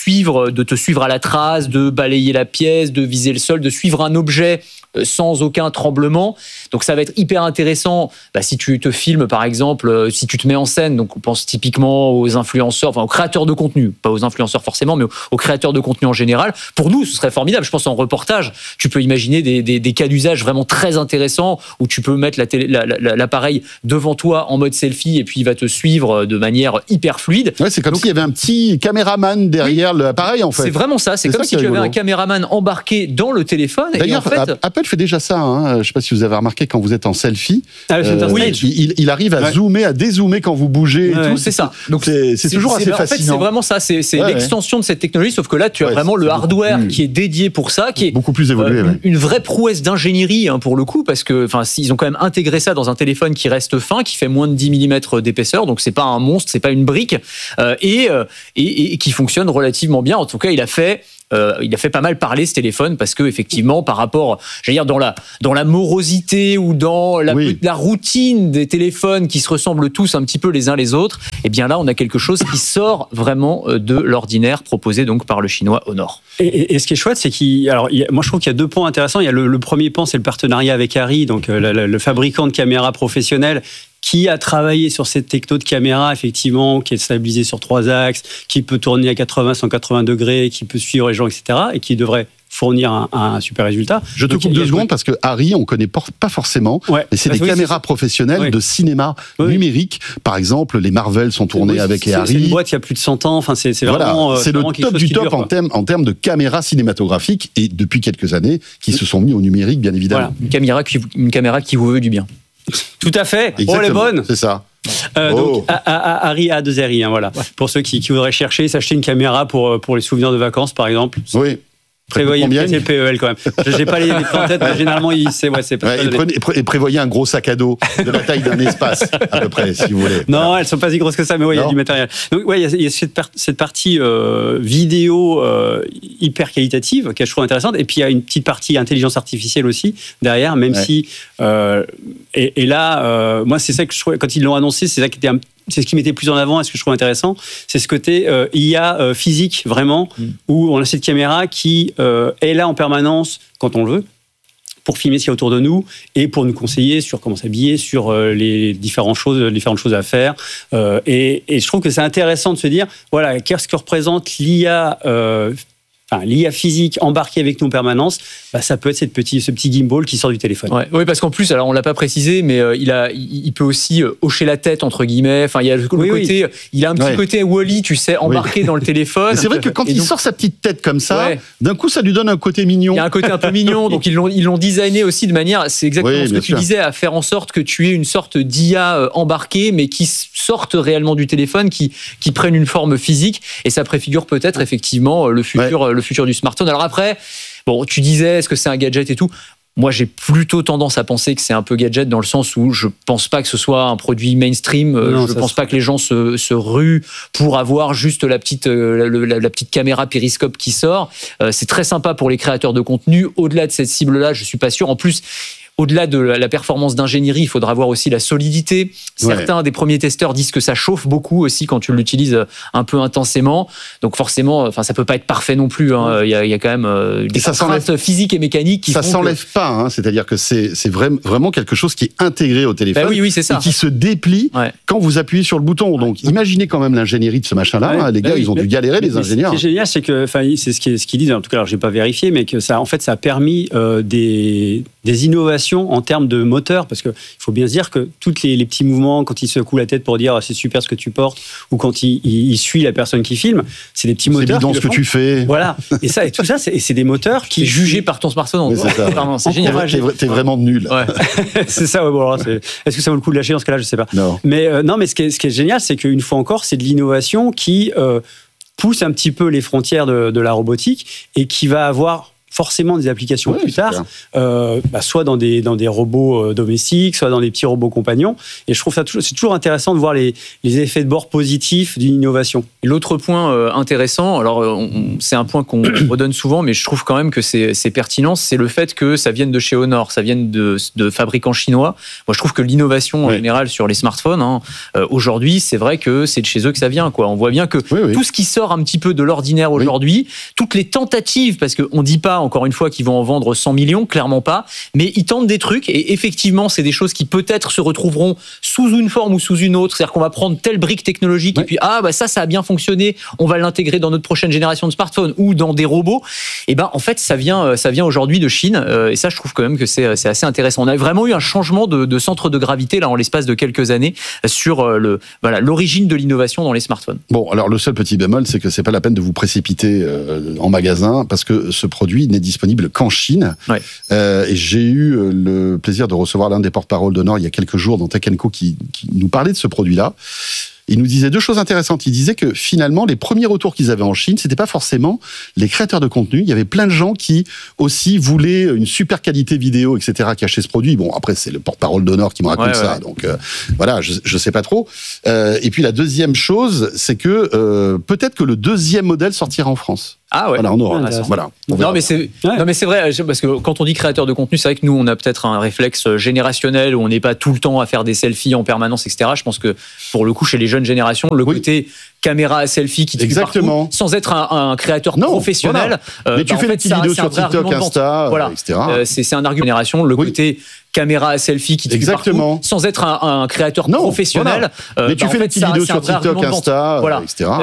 suivre, de te suivre à la trace, de balayer la pièce, de viser le sol, de suivre un objet sans aucun tremblement. Donc ça va être hyper intéressant bah, si tu te filmes par exemple, euh, si tu te mets en scène, donc on pense typiquement aux influenceurs, enfin aux créateurs de contenu, pas aux influenceurs forcément, mais aux, aux créateurs de contenu en général. Pour nous, ce serait formidable. Je pense en reportage, tu peux imaginer des, des, des cas d'usage vraiment très intéressants où tu peux mettre la télé, la, la, l'appareil devant toi en mode selfie et puis il va te suivre de manière hyper fluide. Ouais, c'est comme s'il y avait un petit caméraman derrière oui, l'appareil en fait. C'est vraiment ça. C'est, c'est comme ça si tu avais un caméraman embarqué dans le téléphone. D'ailleurs, et en fait, Apple fait déjà ça. Hein. Je ne sais pas si vous avez remarqué quand vous êtes en selfie, ah, euh, oui, il, il arrive à ouais. zoomer, à dézoomer quand vous bougez. Et ouais, tout. C'est ça. Donc c'est, c'est, c'est toujours c'est, assez en fascinant. En fait, c'est vraiment ça. C'est, c'est ouais, l'extension ouais. de cette technologie, sauf que là, tu as ouais, vraiment le hardware beaucoup, qui est dédié pour ça, qui est beaucoup plus évolué. Euh, ouais. Une vraie prouesse d'ingénierie hein, pour le coup, parce que enfin, ils ont quand même intégré ça dans un téléphone qui reste fin, qui fait moins de dix millimètres d'épaisseur, donc c'est pas un monstre, c'est pas une brique, euh, et, euh, et, et qui fonctionne relativement bien. En tout cas, il a fait. Euh, il a fait pas mal parler ce téléphone parce que effectivement par rapport, j'allais dire dans la dans la morosité ou dans la, oui. la routine des téléphones qui se ressemblent tous un petit peu les uns les autres, et eh bien là on a quelque chose qui sort vraiment de l'ordinaire proposé donc par le chinois Honor. Et, et, et ce qui est chouette, c'est qu'il, alors il y a, moi je trouve qu'il y a deux points intéressants. Il y a le, le premier point, c'est le partenariat avec Arri, donc euh, le, le fabricant de caméras professionnelles, qui a travaillé sur cette techno de caméra, effectivement, qui est stabilisée sur trois axes, qui peut tourner à quatre-vingts, cent quatre-vingts degrés, qui peut suivre les gens, et cetera, et qui devrait fournir un, un super résultat. Je te Donc, coupe deux secondes parce que Arri, on ne connaît pas forcément, ouais, mais c'est des oui, caméras c'est professionnelles oui. de cinéma oui. numérique. Par exemple, les Marvel sont tournés oui, avec c'est, Arri. C'est une boîte qui a plus de cent ans, enfin, c'est, c'est voilà, vraiment... C'est vraiment le top du top dure, en, termes, en termes de caméras cinématographiques et depuis quelques années, qui oui. se sont mis au numérique, bien évidemment. Voilà, une caméra qui, une caméra qui vous veut du bien. Tout à fait. Exactement. Oh, elle est bonne. C'est ça. Euh, oh. Donc, Arri A deux R I, hein, voilà. Ouais. Pour ceux qui, qui voudraient chercher, s'acheter une caméra pour, pour les souvenirs de vacances, par exemple. Oui. Prévoyez le P E L quand même. Je n'ai pas les, les en tête, mais généralement, il, c'est, ouais, c'est pas ouais, et, prenez, et prévoyez un gros sac à dos de la taille d'un espace, à peu près, si vous voulez. Non, voilà. Elles ne sont pas si grosses que ça, mais oui, il y a du matériel. Donc, ouais, il y a, il y a cette, par- cette partie euh, vidéo euh, hyper qualitative, que je trouve intéressante. Et puis, il y a une petite partie intelligence artificielle aussi, derrière, même ouais. si. Euh, et, et là, euh, moi, c'est ça que je trouve, quand ils l'ont annoncé, c'est ça qui était un c'est ce qui mettait plus en avant et ce que je trouve intéressant, c'est ce côté euh, I A euh, physique, vraiment, mmh. où on a cette caméra qui euh, est là en permanence quand on le veut, pour filmer ce qu'il y a autour de nous et pour nous conseiller sur comment s'habiller, sur euh, les différentes choses, les différentes choses à faire. Euh, et, et je trouve que c'est intéressant de se dire, voilà, qu'est-ce que représente l'I A euh, Enfin, l'I A physique embarquée avec nous en permanence, bah, ça peut être cette petit, ce petit gimbal qui sort du téléphone. Ouais, oui, parce qu'en plus, alors on l'a pas précisé, mais euh, il a, il peut aussi euh, hocher la tête entre guillemets. Enfin, il y a le, oui, le côté, oui. il a un petit ouais. côté Wall-E, tu sais, embarqué oui. dans le téléphone. Mais c'est vrai que quand et il donc, sort sa petite tête comme ça, ouais. d'un coup, ça lui donne un côté mignon. Il y a un côté un peu mignon, donc ils l'ont, ils l'ont designé aussi de manière, c'est exactement oui, ce que tu sûr. disais, à faire en sorte que tu aies une sorte d'I A embarquée, mais qui sorte réellement du téléphone, qui, qui prenne une forme physique, et ça préfigure peut-être effectivement le futur, ouais. le futur du smartphone. Alors après, bon, tu disais, est-ce que c'est un gadget et tout ? Moi, j'ai plutôt tendance à penser que c'est un peu gadget dans le sens où je pense pas que ce soit un produit mainstream. Non, je pense pas que les gens se, se ruent pour avoir juste la petite, la, la, la petite caméra périscope qui sort. Euh, c'est très sympa pour les créateurs de contenu. Au-delà de cette cible-là, je suis pas sûr. En plus, au-delà de la performance d'ingénierie, il faudra voir aussi la solidité. Certains ouais. des premiers testeurs disent que ça chauffe beaucoup aussi quand tu l'utilises un peu intensément. Donc forcément, enfin, ça peut pas être parfait non plus. Hein. Il, y a, il y a quand même des contraintes physiques et mécaniques qui ça font s'enlève que... pas. Hein. C'est-à-dire que c'est, c'est vraiment quelque chose qui est intégré au téléphone bah oui, oui, c'est ça. et qui se déplie ouais. quand vous appuyez sur le bouton. Donc ouais. imaginez quand même l'ingénierie de ce machin-là. Ouais. Hein. Les gars, bah oui. ils ont dû galérer, les ingénieurs. Ce qui est génial, c'est que, enfin, c'est ce qu'ils, ce qu'ils disent. En tout cas, alors j'ai pas vérifié, mais que ça, en fait, ça a permis euh, des des innovations en termes de moteur, parce qu'il faut bien se dire que tous les, les petits mouvements, quand il secoue la tête pour dire c'est super ce que tu portes, ou quand il, il, il suit la personne qui filme, c'est des petits c'est moteurs. C'est bidon ce que tu fais. Voilà. Et ça, et tout ça, c'est, c'est des moteurs qui. C'est jugé par ton smartphone. C'est, ça. Pardon, c'est génial. T'es, t'es vraiment nul. Ouais. c'est ça. Ouais, bon, alors, c'est... Est-ce que ça vaut le coup de lâcher dans ce cas-là ? Je sais pas. Non. Mais euh, non, mais ce qui est, ce qui est génial, c'est qu'une fois encore, c'est de l'innovation qui euh, pousse un petit peu les frontières de, de la robotique et qui va avoir forcément des applications oui, plus tard, euh, bah, soit dans des, dans des robots euh, domestiques, soit dans des petits robots compagnons. Et je trouve ça toujours, c'est toujours intéressant de voir les, les effets de bord positifs d'une innovation. Et l'autre point euh, intéressant, alors on, c'est un point qu'on redonne souvent, mais je trouve quand même que c'est, c'est pertinent, c'est le fait que ça vienne de chez Honor, ça vienne de, de fabricants chinois. Moi, je trouve que l'innovation en oui. général sur les smartphones, hein, euh, aujourd'hui, c'est vrai que c'est de chez eux que ça vient, quoi. On voit bien que oui, oui. tout ce qui sort un petit peu de l'ordinaire aujourd'hui, oui. toutes les tentatives, parce qu'on dit pas encore une fois qu'ils vont en vendre cent millions, clairement pas, mais ils tentent des trucs et effectivement c'est des choses qui peut-être se retrouveront sous une forme ou sous une autre, c'est-à-dire qu'on va prendre telle brique technologique ouais. et puis ah bah ça ça a bien fonctionné, on va l'intégrer dans notre prochaine génération de smartphones ou dans des robots. Et ben en fait ça vient ça vient aujourd'hui de Chine et ça je trouve quand même que c'est c'est assez intéressant. On a vraiment eu un changement de, de centre de gravité là en l'espace de quelques années sur le voilà l'origine de l'innovation dans les smartphones. Bon alors le seul petit bémol c'est que c'est pas la peine de vous précipiter en magasin parce que ce produit n'est disponible qu'en Chine. Ouais. Euh, et j'ai eu le plaisir de recevoir l'un des porte-parole d'Honor il y a quelques jours dans Tech and Co qui, qui nous parlait de ce produit-là. Il nous disait deux choses intéressantes. Il disait que finalement, les premiers retours qu'ils avaient en Chine, c'était pas forcément les créateurs de contenu. Il y avait plein de gens qui aussi voulaient une super qualité vidéo, et cetera, qui achetaient ce produit. Bon, après, c'est le porte-parole d'Honor qui me raconte ouais, ça. Ouais. Donc, euh, voilà, je, je sais pas trop. Euh, et puis, la deuxième chose, c'est que euh, peut-être que le deuxième modèle sortira en France. Ah ouais. Voilà, on aura. Ah, voilà. On non mais c'est ouais. non mais c'est vrai parce que quand on dit créateur de contenu, c'est vrai que nous on a peut-être un réflexe générationnel où on n'est pas tout le temps à faire des selfies en permanence, et cetera. Je pense que pour le coup chez les jeunes générations, le oui. côté caméra à selfie qui te exactement partout, sans être un, un créateur non, professionnel. Voilà. Mais euh, tu bah, fais des petites vidéos sur TikTok, Insta, voilà. et cetera. Euh, c'est, c'est un argument de génération. Le oui. côté caméra à selfie qui te exactement partout, sans être un, un créateur non, professionnel. Voilà. Euh, Mais bah, tu fais des petites vidéos sur TikTok, Insta, voilà. et cetera.